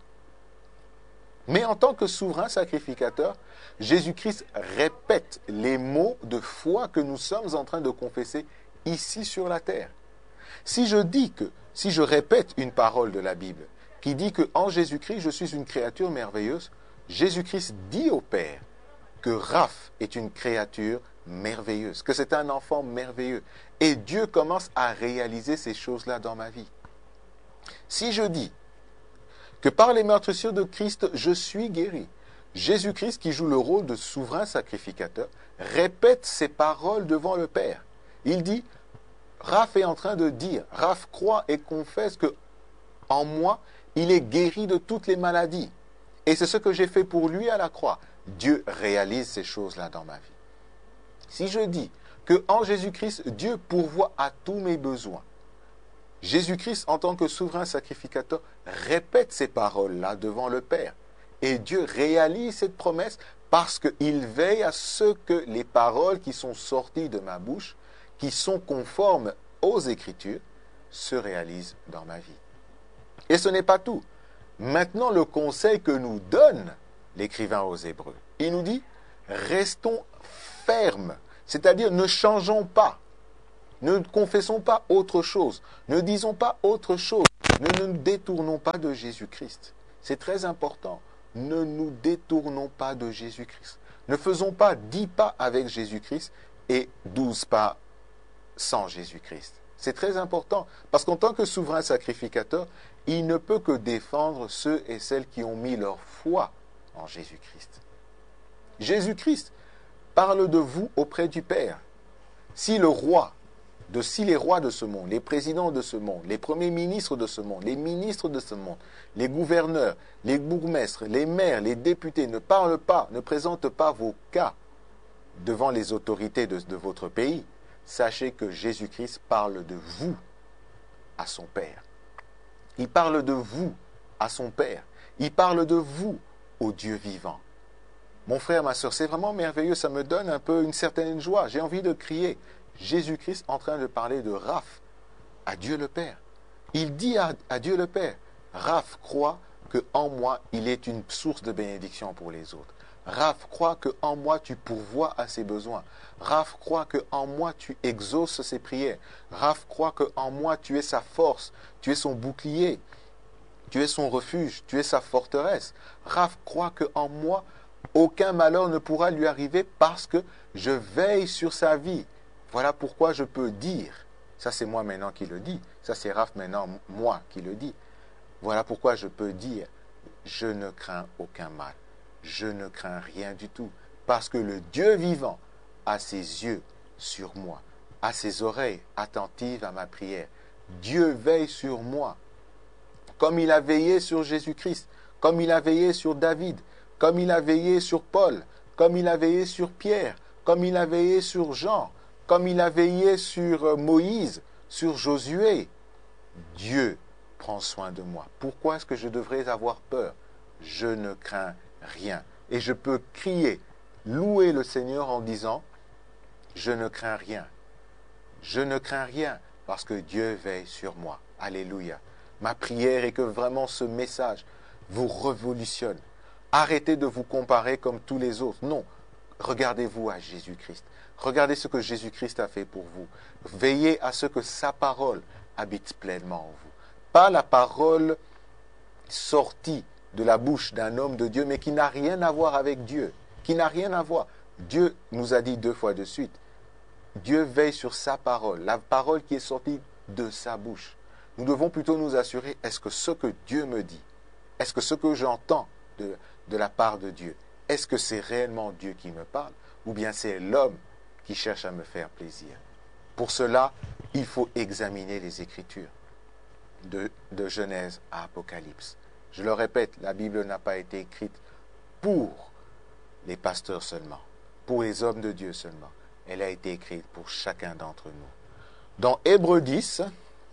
mais en tant que souverain sacrificateur, Jésus-Christ répète les mots de foi que nous sommes en train de confesser ici sur la terre. Si je dis que, si je répète une parole de la Bible qui dit que en Jésus-Christ, je suis une créature merveilleuse, Jésus-Christ dit au Père que Raph est une créature merveilleuse, que c'est un enfant merveilleux. Et Dieu commence à réaliser ces choses-là dans ma vie. Si je dis que par les meurtrissures de Christ, je suis guéri, Jésus-Christ, qui joue le rôle de souverain sacrificateur, répète ces paroles devant le Père. Il dit, Raph est en train de dire, Raph croit et confesse que en moi, il est guéri de toutes les maladies. Et c'est ce que j'ai fait pour lui à la croix. Dieu réalise ces choses-là dans ma vie. Si je dis que en Jésus-Christ, Dieu pourvoit à tous mes besoins, Jésus-Christ, en tant que souverain sacrificateur, répète ces paroles-là devant le Père. Et Dieu réalise cette promesse parce qu'il veille à ce que les paroles qui sont sorties de ma bouche, qui sont conformes aux Écritures, se réalisent dans ma vie. Et ce n'est pas tout. Maintenant, le conseil que nous donne l'écrivain aux Hébreux, il nous dit, restons fermes, c'est-à-dire ne changeons pas, ne confessons pas autre chose, ne disons pas autre chose, ne nous détournons pas de Jésus-Christ. C'est très important, ne nous détournons pas de Jésus-Christ. Ne faisons pas dix pas avec Jésus-Christ et douze pas sans Jésus-Christ. C'est très important, parce qu'en tant que souverain sacrificateur, il ne peut que défendre ceux et celles qui ont mis leur foi en Jésus-Christ. Jésus-Christ parle de vous auprès du Père. Si le roi, de, si les rois de ce monde, les présidents de ce monde, les premiers ministres de ce monde, les ministres de ce monde, les gouverneurs, les bourgmestres, les maires, les députés ne parlent pas, ne présentent pas vos cas devant les autorités de, de votre pays, sachez que Jésus-Christ parle de vous à son Père. Il parle de vous à son Père. Il parle de vous au Dieu vivant. Mon frère, ma soeur, c'est vraiment merveilleux, ça me donne un peu une certaine joie. J'ai envie de crier. Jésus-Christ en train de parler de Raph à Dieu le Père. Il dit à, à Dieu le Père, Raph croit qu'en moi, il est une source de bénédiction pour les autres. Raph croit qu'en moi, tu pourvois à ses besoins. Raph croit qu'en moi, tu exauces ses prières. Raph croit qu'en moi, tu es sa force, tu es son bouclier, tu es son refuge, tu es sa forteresse. Raph croit qu'en moi, aucun malheur ne pourra lui arriver parce que je veille sur sa vie. Voilà pourquoi je peux dire, ça c'est moi maintenant qui le dis, ça c'est Raph maintenant, moi qui le dis. Voilà pourquoi je peux dire, je ne crains aucun mal, je ne crains rien du tout, parce que le Dieu vivant a ses yeux sur moi, a ses oreilles attentives à ma prière. Dieu veille sur moi, comme il a veillé sur Jésus-Christ, comme il a veillé sur David, comme il a veillé sur Paul, comme il a veillé sur Pierre, comme il a veillé sur Jean, comme il a veillé sur Moïse, sur Josué. Dieu prend soin de moi. Pourquoi est-ce que je devrais avoir peur? Je ne crains rien. Et je peux crier, louer le Seigneur en disant, je ne crains rien. Je ne crains rien parce que Dieu veille sur moi. Alléluia. Ma prière est que vraiment ce message vous révolutionne. Arrêtez de vous comparer comme tous les autres. Non, regardez-vous à Jésus-Christ. Regardez ce que Jésus-Christ a fait pour vous. Veillez à ce que sa parole habite pleinement en vous. Pas la parole sortie de la bouche d'un homme de Dieu, mais qui n'a rien à voir avec Dieu. Qui n'a rien à voir. Dieu nous a dit deux fois de suite. Dieu veille sur sa parole, la parole qui est sortie de sa bouche. Nous devons plutôt nous assurer, est-ce que ce que Dieu me dit, est-ce que ce que j'entends de, de la part de Dieu, est-ce que c'est réellement Dieu qui me parle, ou bien c'est l'homme qui cherche à me faire plaisir? Pour cela, il faut examiner les Écritures, de, de Genèse à Apocalypse. Je le répète, la Bible n'a pas été écrite pour les pasteurs seulement, pour les hommes de Dieu seulement. Elle a été écrite pour chacun d'entre nous. Dans Hébreux dix,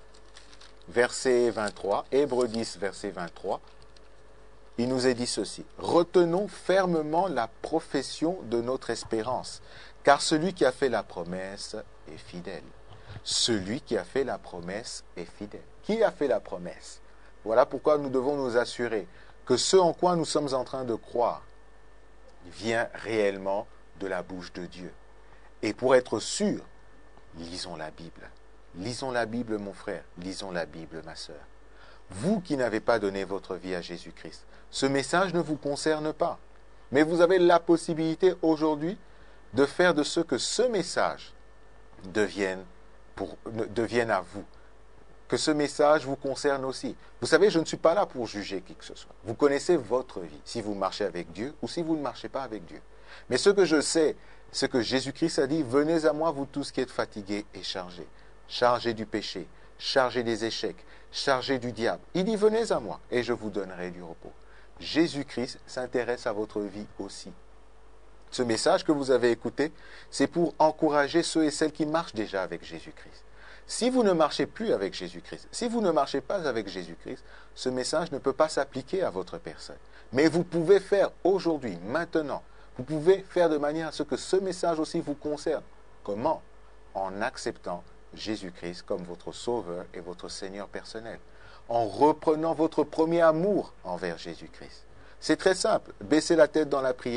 verset vingt-trois, Hébreux dix, verset vingt-trois, il nous est dit ceci. Retenons fermement la profession de notre espérance, car celui qui a fait la promesse est fidèle. Celui qui a fait la promesse est fidèle. Qui a fait la promesse? Voilà pourquoi nous devons nous assurer que ce en quoi nous sommes en train de croire vient réellement de la bouche de Dieu. Et pour être sûr, lisons la Bible. Lisons la Bible, mon frère. Lisons la Bible, ma sœur. Vous qui n'avez pas donné votre vie à Jésus-Christ, ce message ne vous concerne pas. Mais vous avez la possibilité aujourd'hui de faire de ce que ce message devienne, pour, devienne à vous. Que ce message vous concerne aussi. Vous savez, je ne suis pas là pour juger qui que ce soit. Vous connaissez votre vie, si vous marchez avec Dieu ou si vous ne marchez pas avec Dieu. Mais ce que je sais, c'est que Jésus-Christ a dit, venez à moi, vous tous qui êtes fatigués et chargés, chargés du péché, chargés des échecs, chargés du diable. Il dit, venez à moi et je vous donnerai du repos. Jésus-Christ s'intéresse à votre vie aussi. Ce message que vous avez écouté, c'est pour encourager ceux et celles qui marchent déjà avec Jésus-Christ. Si vous ne marchez plus avec Jésus-Christ, si vous ne marchez pas avec Jésus-Christ, ce message ne peut pas s'appliquer à votre personne. Mais vous pouvez faire aujourd'hui, maintenant, vous pouvez faire de manière à ce que ce message aussi vous concerne. Comment? En acceptant Jésus-Christ comme votre Sauveur et votre Seigneur personnel. En reprenant votre premier amour envers Jésus-Christ. C'est très simple. Baissez la tête dans la prière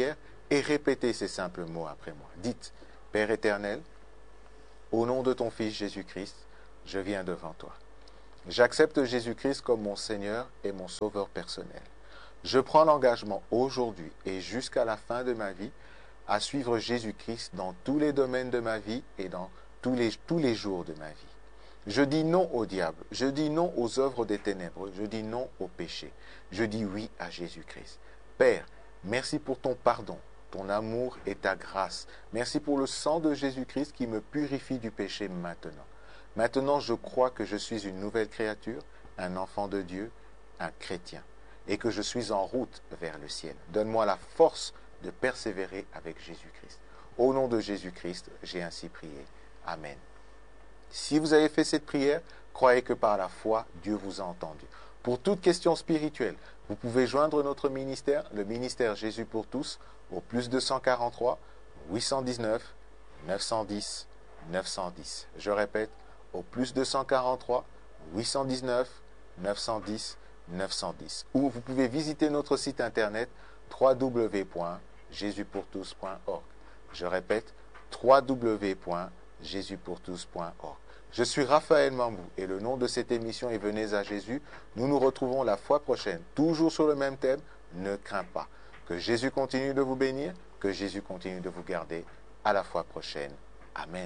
et répétez ces simples mots après moi. Dites, Père éternel, au nom de ton Fils Jésus-Christ, je viens devant toi. J'accepte Jésus-Christ comme mon Seigneur et mon Sauveur personnel. Je prends l'engagement aujourd'hui et jusqu'à la fin de ma vie à suivre Jésus-Christ dans tous les domaines de ma vie et dans tous les, tous les jours de ma vie. Je dis non au diable, je dis non aux œuvres des ténèbres, je dis non au péché, je dis oui à Jésus-Christ. Père, merci pour ton pardon, ton amour et ta grâce. Merci pour le sang de Jésus-Christ qui me purifie du péché maintenant. Maintenant, je crois que je suis une nouvelle créature, un enfant de Dieu, un chrétien, et que je suis en route vers le ciel. Donne-moi la force de persévérer avec Jésus-Christ. Au nom de Jésus-Christ, j'ai ainsi prié. Amen. Si vous avez fait cette prière, croyez que par la foi, Dieu vous a entendu. Pour toute question spirituelle, vous pouvez joindre notre ministère, le ministère Jésus pour tous, au plus deux cent quarante-trois, huit cent dix-neuf, neuf cent dix, neuf cent dix. Je répète, au plus deux cent quarante-trois, huit cent dix-neuf, neuf cent dix, neuf cent dix. Ou vous pouvez visiter notre site internet w w w point jésus pour tous point org. Je répète, w w w point jésus pour tous point org. Je suis Raphaël Mambou et le nom de cette émission est Venez à Jésus. Nous nous retrouvons la fois prochaine, toujours sur le même thème, ne crains pas. Que Jésus continue de vous bénir, que Jésus continue de vous garder. À la fois prochaine. Amen.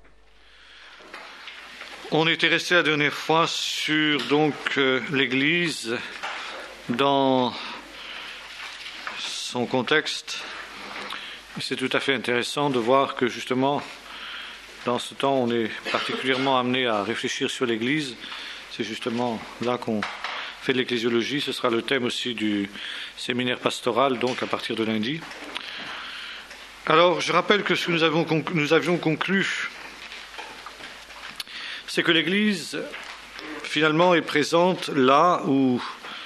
On était resté la dernière fois sur donc euh, l'Église dans son contexte. C'est tout à fait intéressant de voir que justement, dans ce temps, on est particulièrement amené à réfléchir sur l'Église. C'est justement là qu'on fait de l'ecclésiologie. Ce sera le thème aussi du séminaire pastoral, donc à partir de lundi. Alors, je rappelle que ce que nous, avons conclu, nous avions conclu, c'est que l'Église, finalement, est présente là où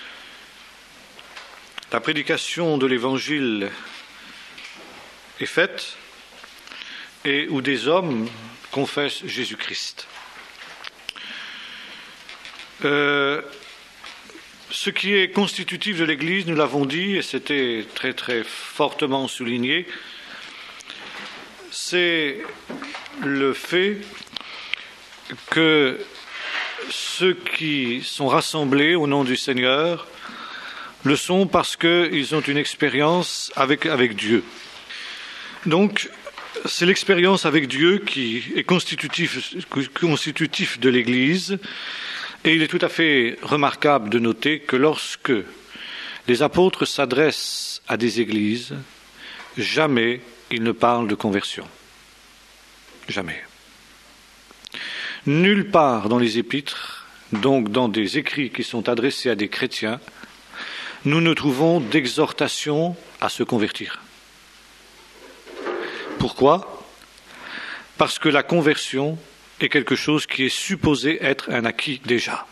la prédication de l'Évangile est faite et où des hommes confessent Jésus-Christ. Euh, ce qui est constitutif de l'Église, nous l'avons dit, et c'était très très fortement souligné, c'est le fait que ceux qui sont rassemblés au nom du Seigneur le sont parce qu'ils ont une expérience avec, avec Dieu. Donc, c'est l'expérience avec Dieu qui est constitutif, constitutif de l'Église, et il est tout à fait remarquable de noter que lorsque les apôtres s'adressent à des églises, jamais ils ne parlent de conversion. Jamais. Nulle part dans les épîtres, donc dans des écrits qui sont adressés à des chrétiens, nous ne trouvons d'exhortation à se convertir. Pourquoi ? Parce que la conversion est quelque chose qui est supposé être un acquis déjà.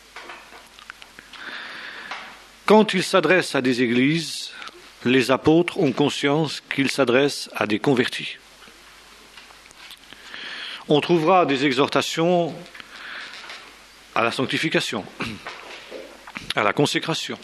Quand ils s'adressent à des églises, les apôtres ont conscience qu'ils s'adressent à des convertis. On trouvera des exhortations à la sanctification, à la consécration.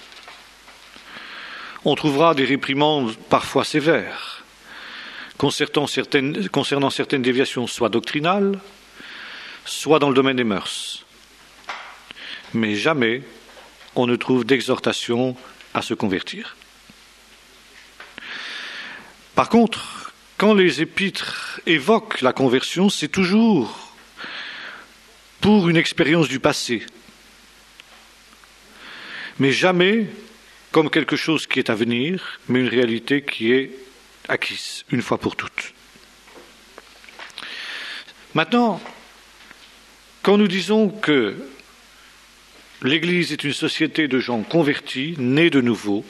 On trouvera des réprimandes parfois sévères concernant certaines, concernant certaines déviations, soit doctrinales, soit dans le domaine des mœurs. Mais jamais on ne trouve d'exhortation à se convertir. Par contre, quand les épîtres évoquent la conversion, c'est toujours pour une expérience du passé, mais jamais comme quelque chose qui est à venir, mais une réalité qui est acquise, une fois pour toutes. Maintenant, quand nous disons que l'Église est une société de gens convertis, nés de nouveau,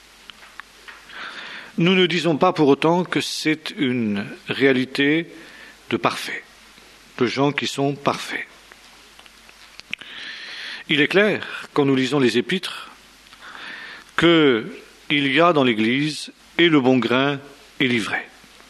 nous ne disons pas pour autant que c'est une réalité de parfaits, de gens qui sont parfaits. Il est clair, quand nous lisons les épîtres, qu'il y a dans l'Église et le bon grain et l'ivraie.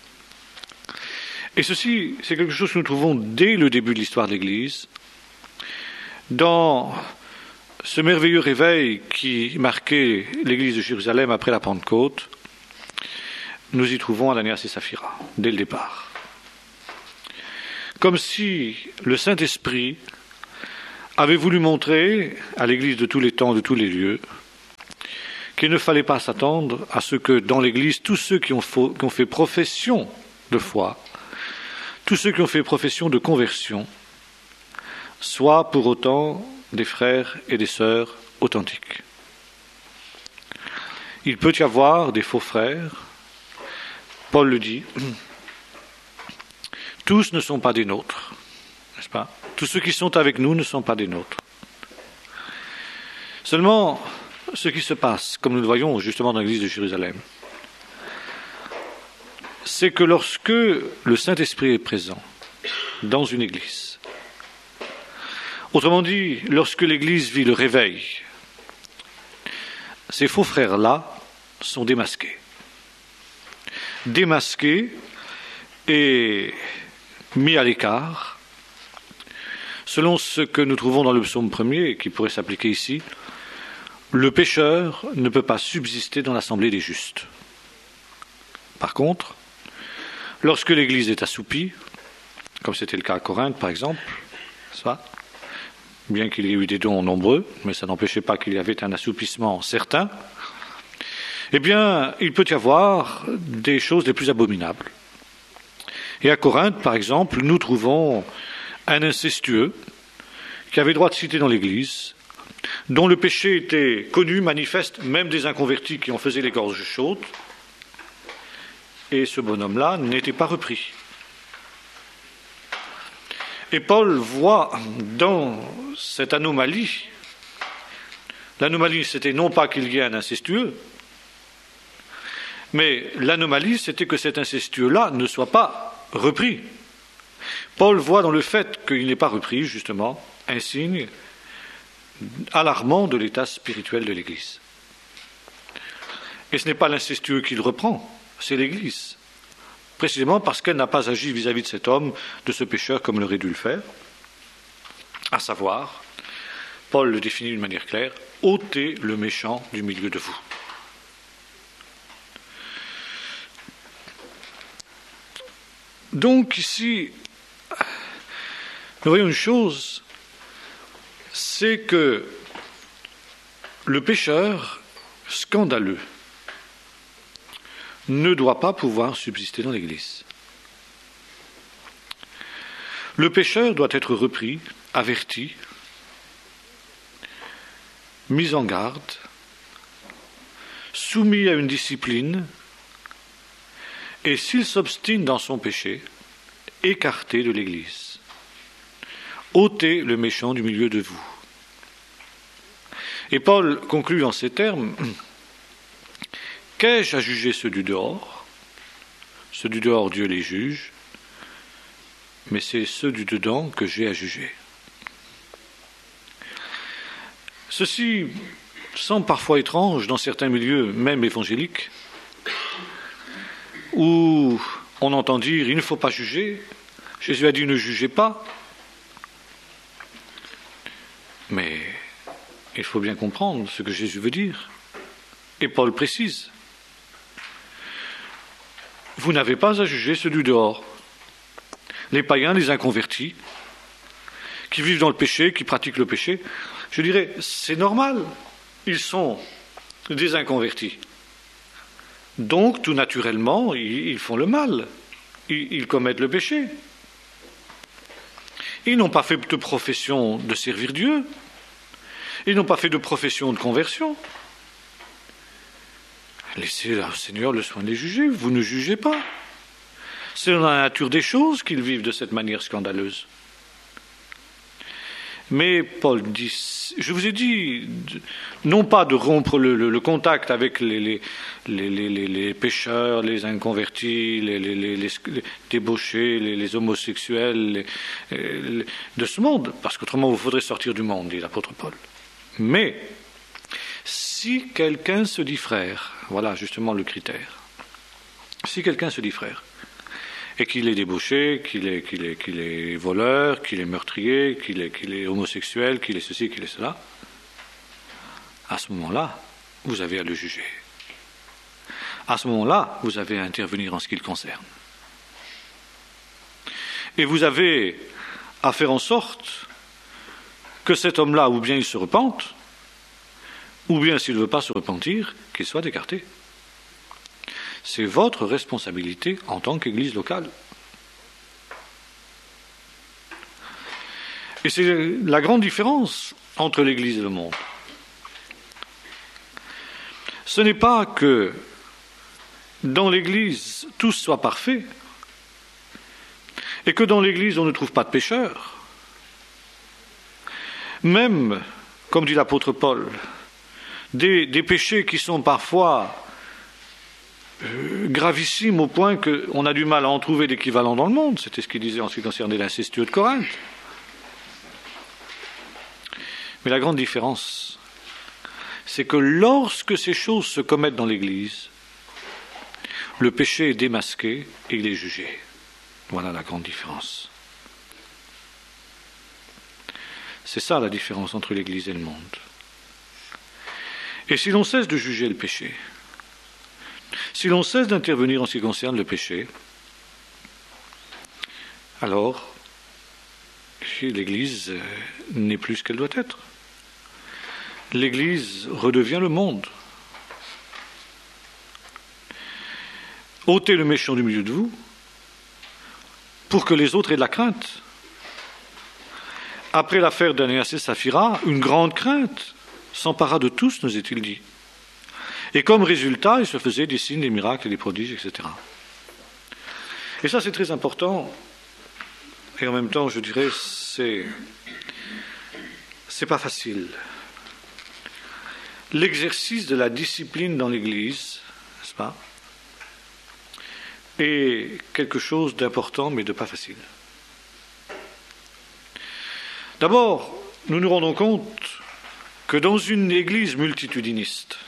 Et ceci, c'est quelque chose que nous trouvons dès le début de l'histoire de l'Église, dans ce merveilleux réveil qui marquait l'Église de Jérusalem après la Pentecôte. nous y trouvons Ananias et Saphira, dès le départ. Comme si le Saint-Esprit avait voulu montrer à l'Église de tous les temps, de tous les lieux, qu'il ne fallait pas s'attendre à ce que dans l'Église, tous ceux qui ont, faux, qui ont fait profession de foi, tous ceux qui ont fait profession de conversion, soient pour autant des frères et des sœurs authentiques. Il peut y avoir des faux frères, Paul le dit, tous ne sont pas des nôtres, n'est-ce pas ? Tous ceux qui sont avec nous ne sont pas des nôtres. Seulement, ce qui se passe, comme nous le voyons justement dans l'église de Jérusalem, c'est que lorsque le Saint-Esprit est présent dans une église, autrement dit, lorsque l'église vit le réveil, ces faux frères-là sont démasqués. Démasqués et mis à l'écart, selon ce que nous trouvons dans le psaume premier, et qui pourrait s'appliquer ici, le pécheur ne peut pas subsister dans l'assemblée des justes. Par contre, lorsque l'Église est assoupie, comme c'était le cas à Corinthe par exemple, ça, bien qu'il y ait eu des dons nombreux, mais ça n'empêchait pas qu'il y avait un assoupissement certain, eh bien, il peut y avoir des choses les plus abominables. Et à Corinthe, par exemple, nous trouvons un incestueux qui avait droit de citer dans l'Église, dont le péché était connu, manifeste, même des inconvertis qui en faisaient les gorges chaudes, et ce bonhomme-là n'était pas repris. Et Paul voit dans cette anomalie, l'anomalie c'était non pas qu'il y ait un incestueux, mais l'anomalie c'était que cet incestueux-là ne soit pas repris. Paul voit dans le fait qu'il n'est pas repris, justement, un signe alarmant de l'état spirituel de l'Église. Et ce n'est pas l'incestueux qui le reprend, c'est l'Église. Précisément parce qu'elle n'a pas agi vis-à-vis de cet homme, de ce pécheur, comme elle aurait dû le faire. À savoir, Paul le définit d'une manière claire, ôtez le méchant du milieu de vous. Donc ici, nous voyons une chose, c'est que le pécheur scandaleux ne doit pas pouvoir subsister dans l'Église. Le pécheur doit être repris, averti, mis en garde, soumis à une discipline, et s'il s'obstine dans son péché, écarté de l'Église. Ôtez le méchant du milieu de vous. Et Paul conclut en ces termes, qu'ai-je à juger ceux du dehors ? Ceux du dehors, Dieu les juge, mais c'est ceux du dedans que j'ai à juger. Ceci semble parfois étrange dans certains milieux, même évangéliques, où on entend dire « il ne faut pas juger », Jésus a dit « ne jugez pas ». Mais il faut bien comprendre ce que Jésus veut dire. Et Paul précise. Vous n'avez pas à juger ceux du dehors. Les païens, les inconvertis, qui vivent dans le péché, qui pratiquent le péché, je dirais, c'est normal. Ils sont des inconvertis. Donc, tout naturellement, ils font le mal. Ils commettent le péché. Ils n'ont pas fait de profession de servir Dieu. Ils n'ont pas fait de profession de conversion. Laissez au Seigneur le soin de les juger. Vous ne jugez pas. C'est dans la nature des choses qu'ils vivent de cette manière scandaleuse. Mais Paul dit, je vous ai dit, non pas de rompre le, le, le contact avec les, les, les, les, les pécheurs, les inconvertis, les, les, les, les débauchés, les, les homosexuels les, les, de ce monde, parce qu'autrement vous faudrez sortir du monde, dit l'apôtre Paul. Mais si quelqu'un se dit frère, voilà justement le critère, si quelqu'un se dit frère, et qu'il est débauché, qu'il est, qu'il est, qu'il est voleur, qu'il est meurtrier, qu'il est, qu'il est homosexuel, qu'il est ceci, qu'il est cela, à ce moment-là, vous avez à le juger. à ce moment-là, vous avez à intervenir en ce qui le concerne. Et vous avez à faire en sorte que cet homme-là, ou bien il se repente, ou bien s'il ne veut pas se repentir, qu'il soit écarté. C'est votre responsabilité en tant qu'Église locale. Et c'est la grande différence entre l'Église et le monde. Ce n'est pas que dans l'Église tout soit parfait, et que dans l'Église on ne trouve pas de pécheurs. Même, comme dit l'apôtre Paul, des, des péchés qui sont parfois euh, gravissimes au point qu'on a du mal à en trouver d'équivalent dans le monde. C'était ce qu'il disait en ce qui concernait l'incestueux de Corinthe. Mais la grande différence, c'est que lorsque ces choses se commettent dans l'Église, le péché est démasqué et il est jugé. Voilà la grande différence. C'est ça la différence entre l'Église et le monde. Et si l'on cesse de juger le péché, si l'on cesse d'intervenir en ce qui concerne le péché, alors l'Église n'est plus ce qu'elle doit être. L'Église redevient le monde. Ôtez le méchant du milieu de vous pour que les autres aient de la crainte. Après l'affaire d'Anéas et Saphira, une grande crainte s'empara de tous, nous est-il dit. Et comme résultat, il se faisait des signes, des miracles, des prodiges, et cetera. Et ça, c'est très important. Et en même temps, je dirais, c'est, c'est pas facile. L'exercice de la discipline dans l'Église, n'est-ce pas, est quelque chose d'important, mais de pas facile. D'abord, nous nous rendons compte que dans une Église multitudiniste,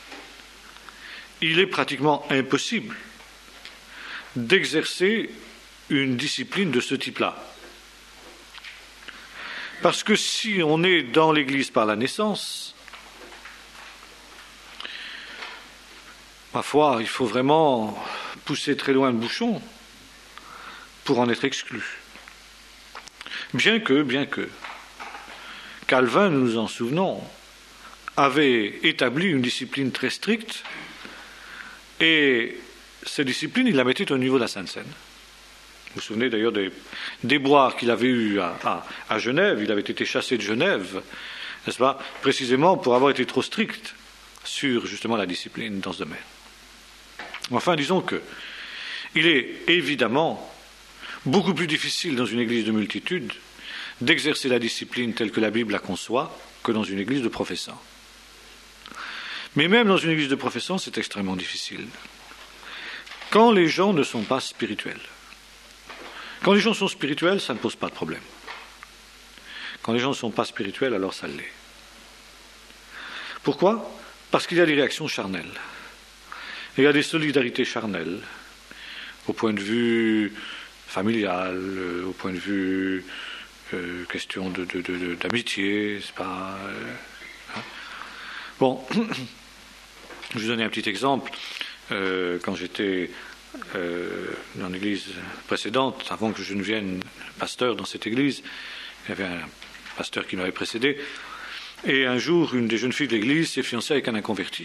il est pratiquement impossible d'exercer une discipline de ce type-là. Parce que si on est dans l'Église par la naissance, ma foi, il faut vraiment pousser très loin le bouchon pour en être exclu. Bien que, bien que, Calvin, nous nous en souvenons, avait établi une discipline très stricte, et cette discipline, il la mettait au niveau de la Sainte Seine. Vous vous souvenez d'ailleurs des déboires qu'il avait eus à, à, à Genève, il avait été chassé de Genève, n'est-ce pas, précisément pour avoir été trop strict sur justement la discipline dans ce domaine. Enfin, disons que il est évidemment beaucoup plus difficile dans une église de multitude d'exercer la discipline telle que la Bible la conçoit que dans une église de professants. Mais même dans une église de professants, c'est extrêmement difficile. Quand les gens ne sont pas spirituels. Quand les gens sont spirituels, ça ne pose pas de problème. Quand les gens ne sont pas spirituels, alors ça l'est. Pourquoi ? Parce qu'il y a des réactions charnelles. Il y a des solidarités charnelles, au point de vue familial, euh, au point de vue euh, question de, de, de, de, d'amitié, c'est pas. Euh, hein. Bon, je vais vous donner un petit exemple. Euh, quand j'étais euh, dans l'église précédente, avant que je ne vienne pasteur dans cette église, il y avait un pasteur qui m'avait précédé, et un jour, une des jeunes filles de l'église s'est fiancée avec un inconverti.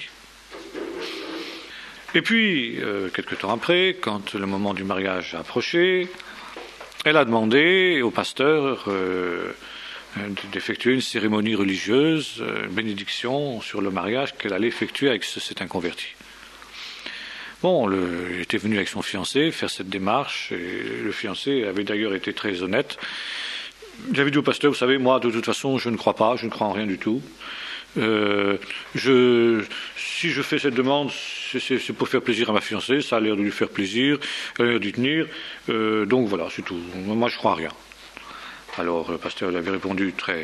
Et puis, euh, quelque temps après, quand le moment du mariage a approché, elle a demandé au pasteur euh, d'effectuer une cérémonie religieuse, une bénédiction sur le mariage qu'elle allait effectuer avec ce, cet inconverti. Bon, le, il était venu avec son fiancé faire cette démarche, et le fiancé avait d'ailleurs été très honnête. Il avait dit au pasteur, vous savez, moi, de toute façon, je ne crois pas, je ne crois en rien du tout. Euh, je, si je fais cette demande, c'est, c'est, c'est pour faire plaisir à ma fiancée, ça a l'air de lui faire plaisir, elle a l'air d'y tenir, euh, donc voilà, c'est tout. Moi, je crois en rien. Alors, le pasteur lui avait répondu très,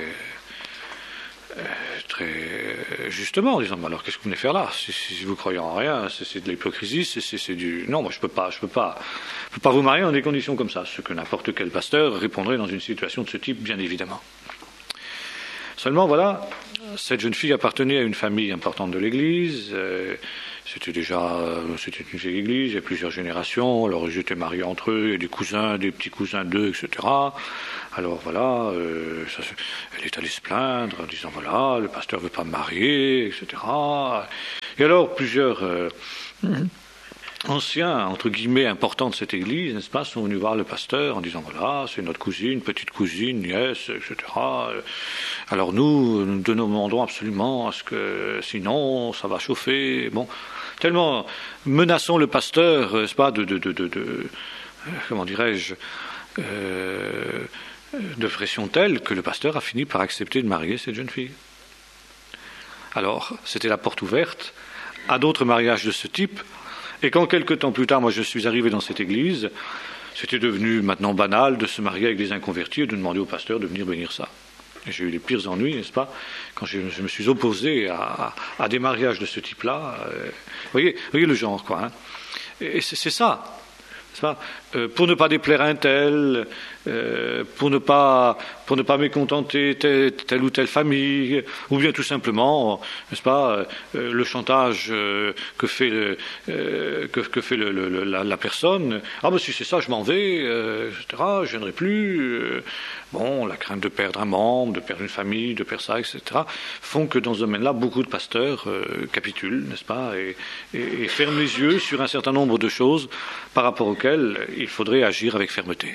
très justement, en disant, mais alors, qu'est-ce que vous venez faire là ? Si, si vous croyez en rien, c'est, c'est de l'hypocrisie, c'est, c'est, c'est du... Non, moi, je peux pas, je peux pas, je peux pas vous marier dans des conditions comme ça, ce que n'importe quel pasteur répondrait dans une situation de ce type, bien évidemment. Seulement, voilà, cette jeune fille appartenait à une famille importante de l'Église. Euh, c'était déjà, euh, c'était une vieille Église, il y a plusieurs générations. Alors, ils étaient mariés entre eux, il y a des cousins, des petits cousins d'eux, et cetera. Alors, voilà, euh, ça, elle est allée se plaindre en disant, voilà, le pasteur ne veut pas me marier, et cetera. Et alors, plusieurs... Euh, anciens, entre guillemets, importants de cette église, n'est-ce pas, sont venus voir le pasteur en disant, voilà, c'est notre cousine, petite cousine, nièce, et cetera. Alors nous, nous demandons absolument à ce que, sinon, ça va chauffer. Bon, tellement menaçons le pasteur, n'est-ce pas, de, de, de, de, de comment dirais-je, euh, de pression telle que le pasteur a fini par accepter de marier cette jeune fille. Alors, c'était la porte ouverte à d'autres mariages de ce type. Et quand quelque temps plus tard, moi je suis arrivé dans cette église, c'était devenu maintenant banal de se marier avec des inconvertis et de demander au pasteur de venir bénir ça. Et j'ai eu les pires ennuis, n'est-ce pas, quand je, je me suis opposé à, à, à des mariages de ce type-là. Euh, vous voyez, voyez le genre, quoi. Hein. Et c'est, c'est ça. N'est-ce pas, euh, pour ne pas déplaire un tel, euh, pour ne pas pour ne pas mécontenter telle, telle ou telle famille, ou bien tout simplement, n'est-ce pas, euh, le chantage euh, que fait le, euh, que, que fait le, le, la, la personne. Ah ben si c'est ça, je m'en vais, euh, et cetera. Je viendrai plus. Euh, bon, la crainte de perdre un membre, de perdre une famille, de perdre ça, et cetera, font que dans ce domaine-là, beaucoup de pasteurs euh, capitulent, n'est-ce pas, et, et, et ferment les yeux sur un certain nombre de choses par rapport auxquelles il faudrait agir avec fermeté.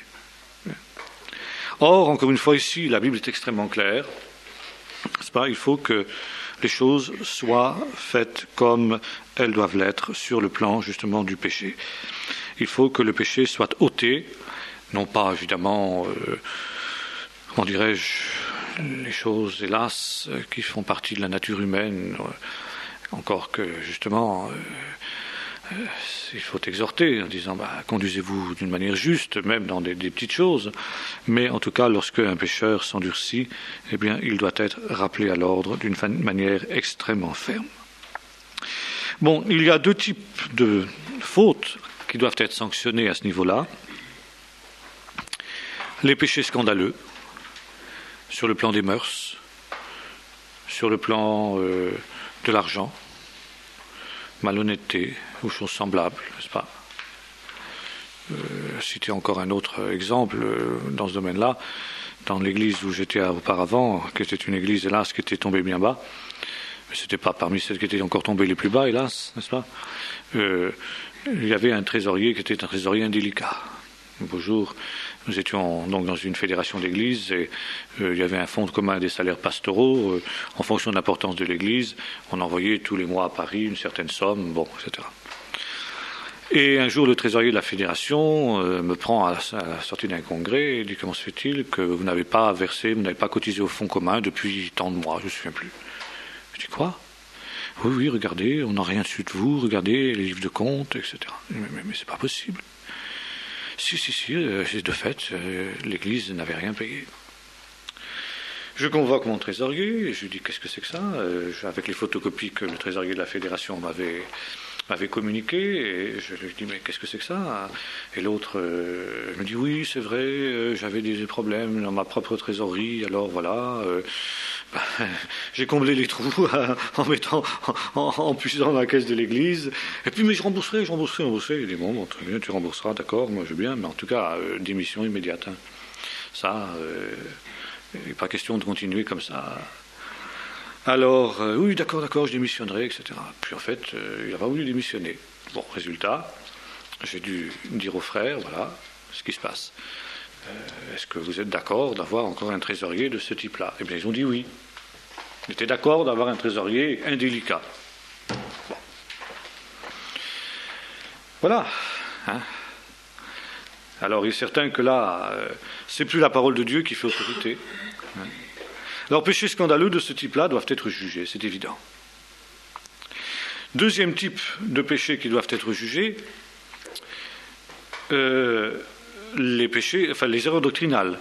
Or, encore une fois ici, la Bible est extrêmement claire, n'est-ce pas, il faut que les choses soient faites comme elles doivent l'être sur le plan justement du péché. Il faut que le péché soit ôté, non pas évidemment, euh, comment dirais-je, les choses hélas qui font partie de la nature humaine, euh, encore que justement... Euh, Euh, il faut exhorter en disant bah, conduisez-vous d'une manière juste, même dans des, des petites choses, mais en tout cas lorsque un pécheur s'endurcit, eh bien il doit être rappelé à l'ordre d'une manière extrêmement ferme. Bon, il y a deux types de fautes qui doivent être sanctionnées à ce niveau-là. Les péchés scandaleux, sur le plan des mœurs, sur le plan euh, de l'argent, malhonnêteté ou choses semblables, n'est-ce pas. Euh, citer encore un autre exemple euh, dans ce domaine-là, dans l'église où j'étais auparavant, qui était une église, hélas, qui était tombée bien bas, mais ce n'était pas parmi celles qui étaient encore tombées les plus bas, hélas, n'est-ce pas, euh, il y avait un trésorier qui était un trésorier indélicat. Un beau jour, nous étions donc dans une fédération d'églises et euh, il y avait un fonds commun des salaires pastoraux. Euh, en fonction de l'importance de l'église, on envoyait tous les mois à Paris une certaine somme, bon, et cetera. Et un jour, le trésorier de la fédération euh, me prend à la, à la sortie d'un congrès et dit « Comment se fait-il que vous n'avez pas versé, vous n'avez pas cotisé au fonds commun depuis tant de mois, je ne me souviens plus. » Je dis « Quoi ? Oui, oui, regardez, on n'a rien su de vous, regardez les livres de comptes, et cetera. Mais, mais, mais c'est pas possible. Si, si, si, euh, de fait, euh, l'Église n'avait rien payé. Je convoque mon trésorier et je lui dis qu'est-ce que c'est que ça, euh, avec les photocopies que le trésorier de la fédération m'avait, m'avait communiquées, et je lui dis mais qu'est-ce que c'est que ça? Et l'autre euh, me dit oui, c'est vrai, euh, j'avais des problèmes dans ma propre trésorerie, alors voilà... Euh, Ben, j'ai comblé les trous en mettant, en, en, en puisant dans la caisse de l'église. Et puis, mais je rembourserai, je rembourserai, je rembourserai. Il dit bon, bon, très bien, tu rembourseras, d'accord, moi je veux bien, mais en tout cas, euh, démission immédiate. Hein. Ça, euh, il n'est pas question de continuer comme ça. Alors, euh, oui, d'accord, d'accord, je démissionnerai, et cetera. Puis en fait, euh, il n'a pas voulu démissionner. Bon, résultat, j'ai dû dire aux frères, voilà ce qui se passe. Euh, est-ce que vous êtes d'accord d'avoir encore un trésorier de ce type-là? Eh bien, ils ont dit oui. Ils étaient d'accord d'avoir un trésorier indélicat. Bon. Voilà. Hein. Alors, il est certain que là, euh, c'est plus la parole de Dieu qui fait autorité. Hein. Alors, péchés scandaleux de ce type-là doivent être jugés, c'est évident. Deuxième type de péchés qui doivent être jugés, euh, les péchés, enfin les erreurs doctrinales.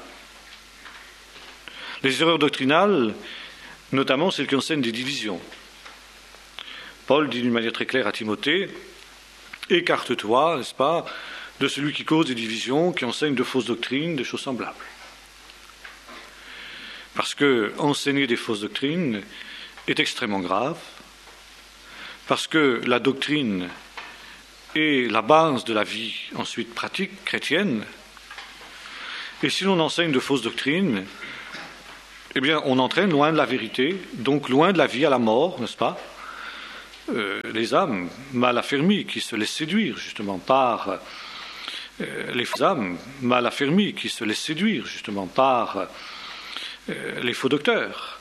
Les erreurs doctrinales, notamment celles qui enseignent des divisions. Paul dit d'une manière très claire à Timothée, écarte-toi, n'est-ce pas, de celui qui cause des divisions, qui enseigne de fausses doctrines, des choses semblables. Parce que enseigner des fausses doctrines est extrêmement grave, parce que la doctrine est la base de la vie ensuite pratique chrétienne, et si l'on enseigne de fausses doctrines, eh bien on entraîne loin de la vérité, donc loin de la vie à la mort, n'est-ce pas ? Euh, les âmes mal affermies qui se laissent séduire justement par euh, les faux âmes mal affermies qui se laissent séduire justement par euh, les faux docteurs.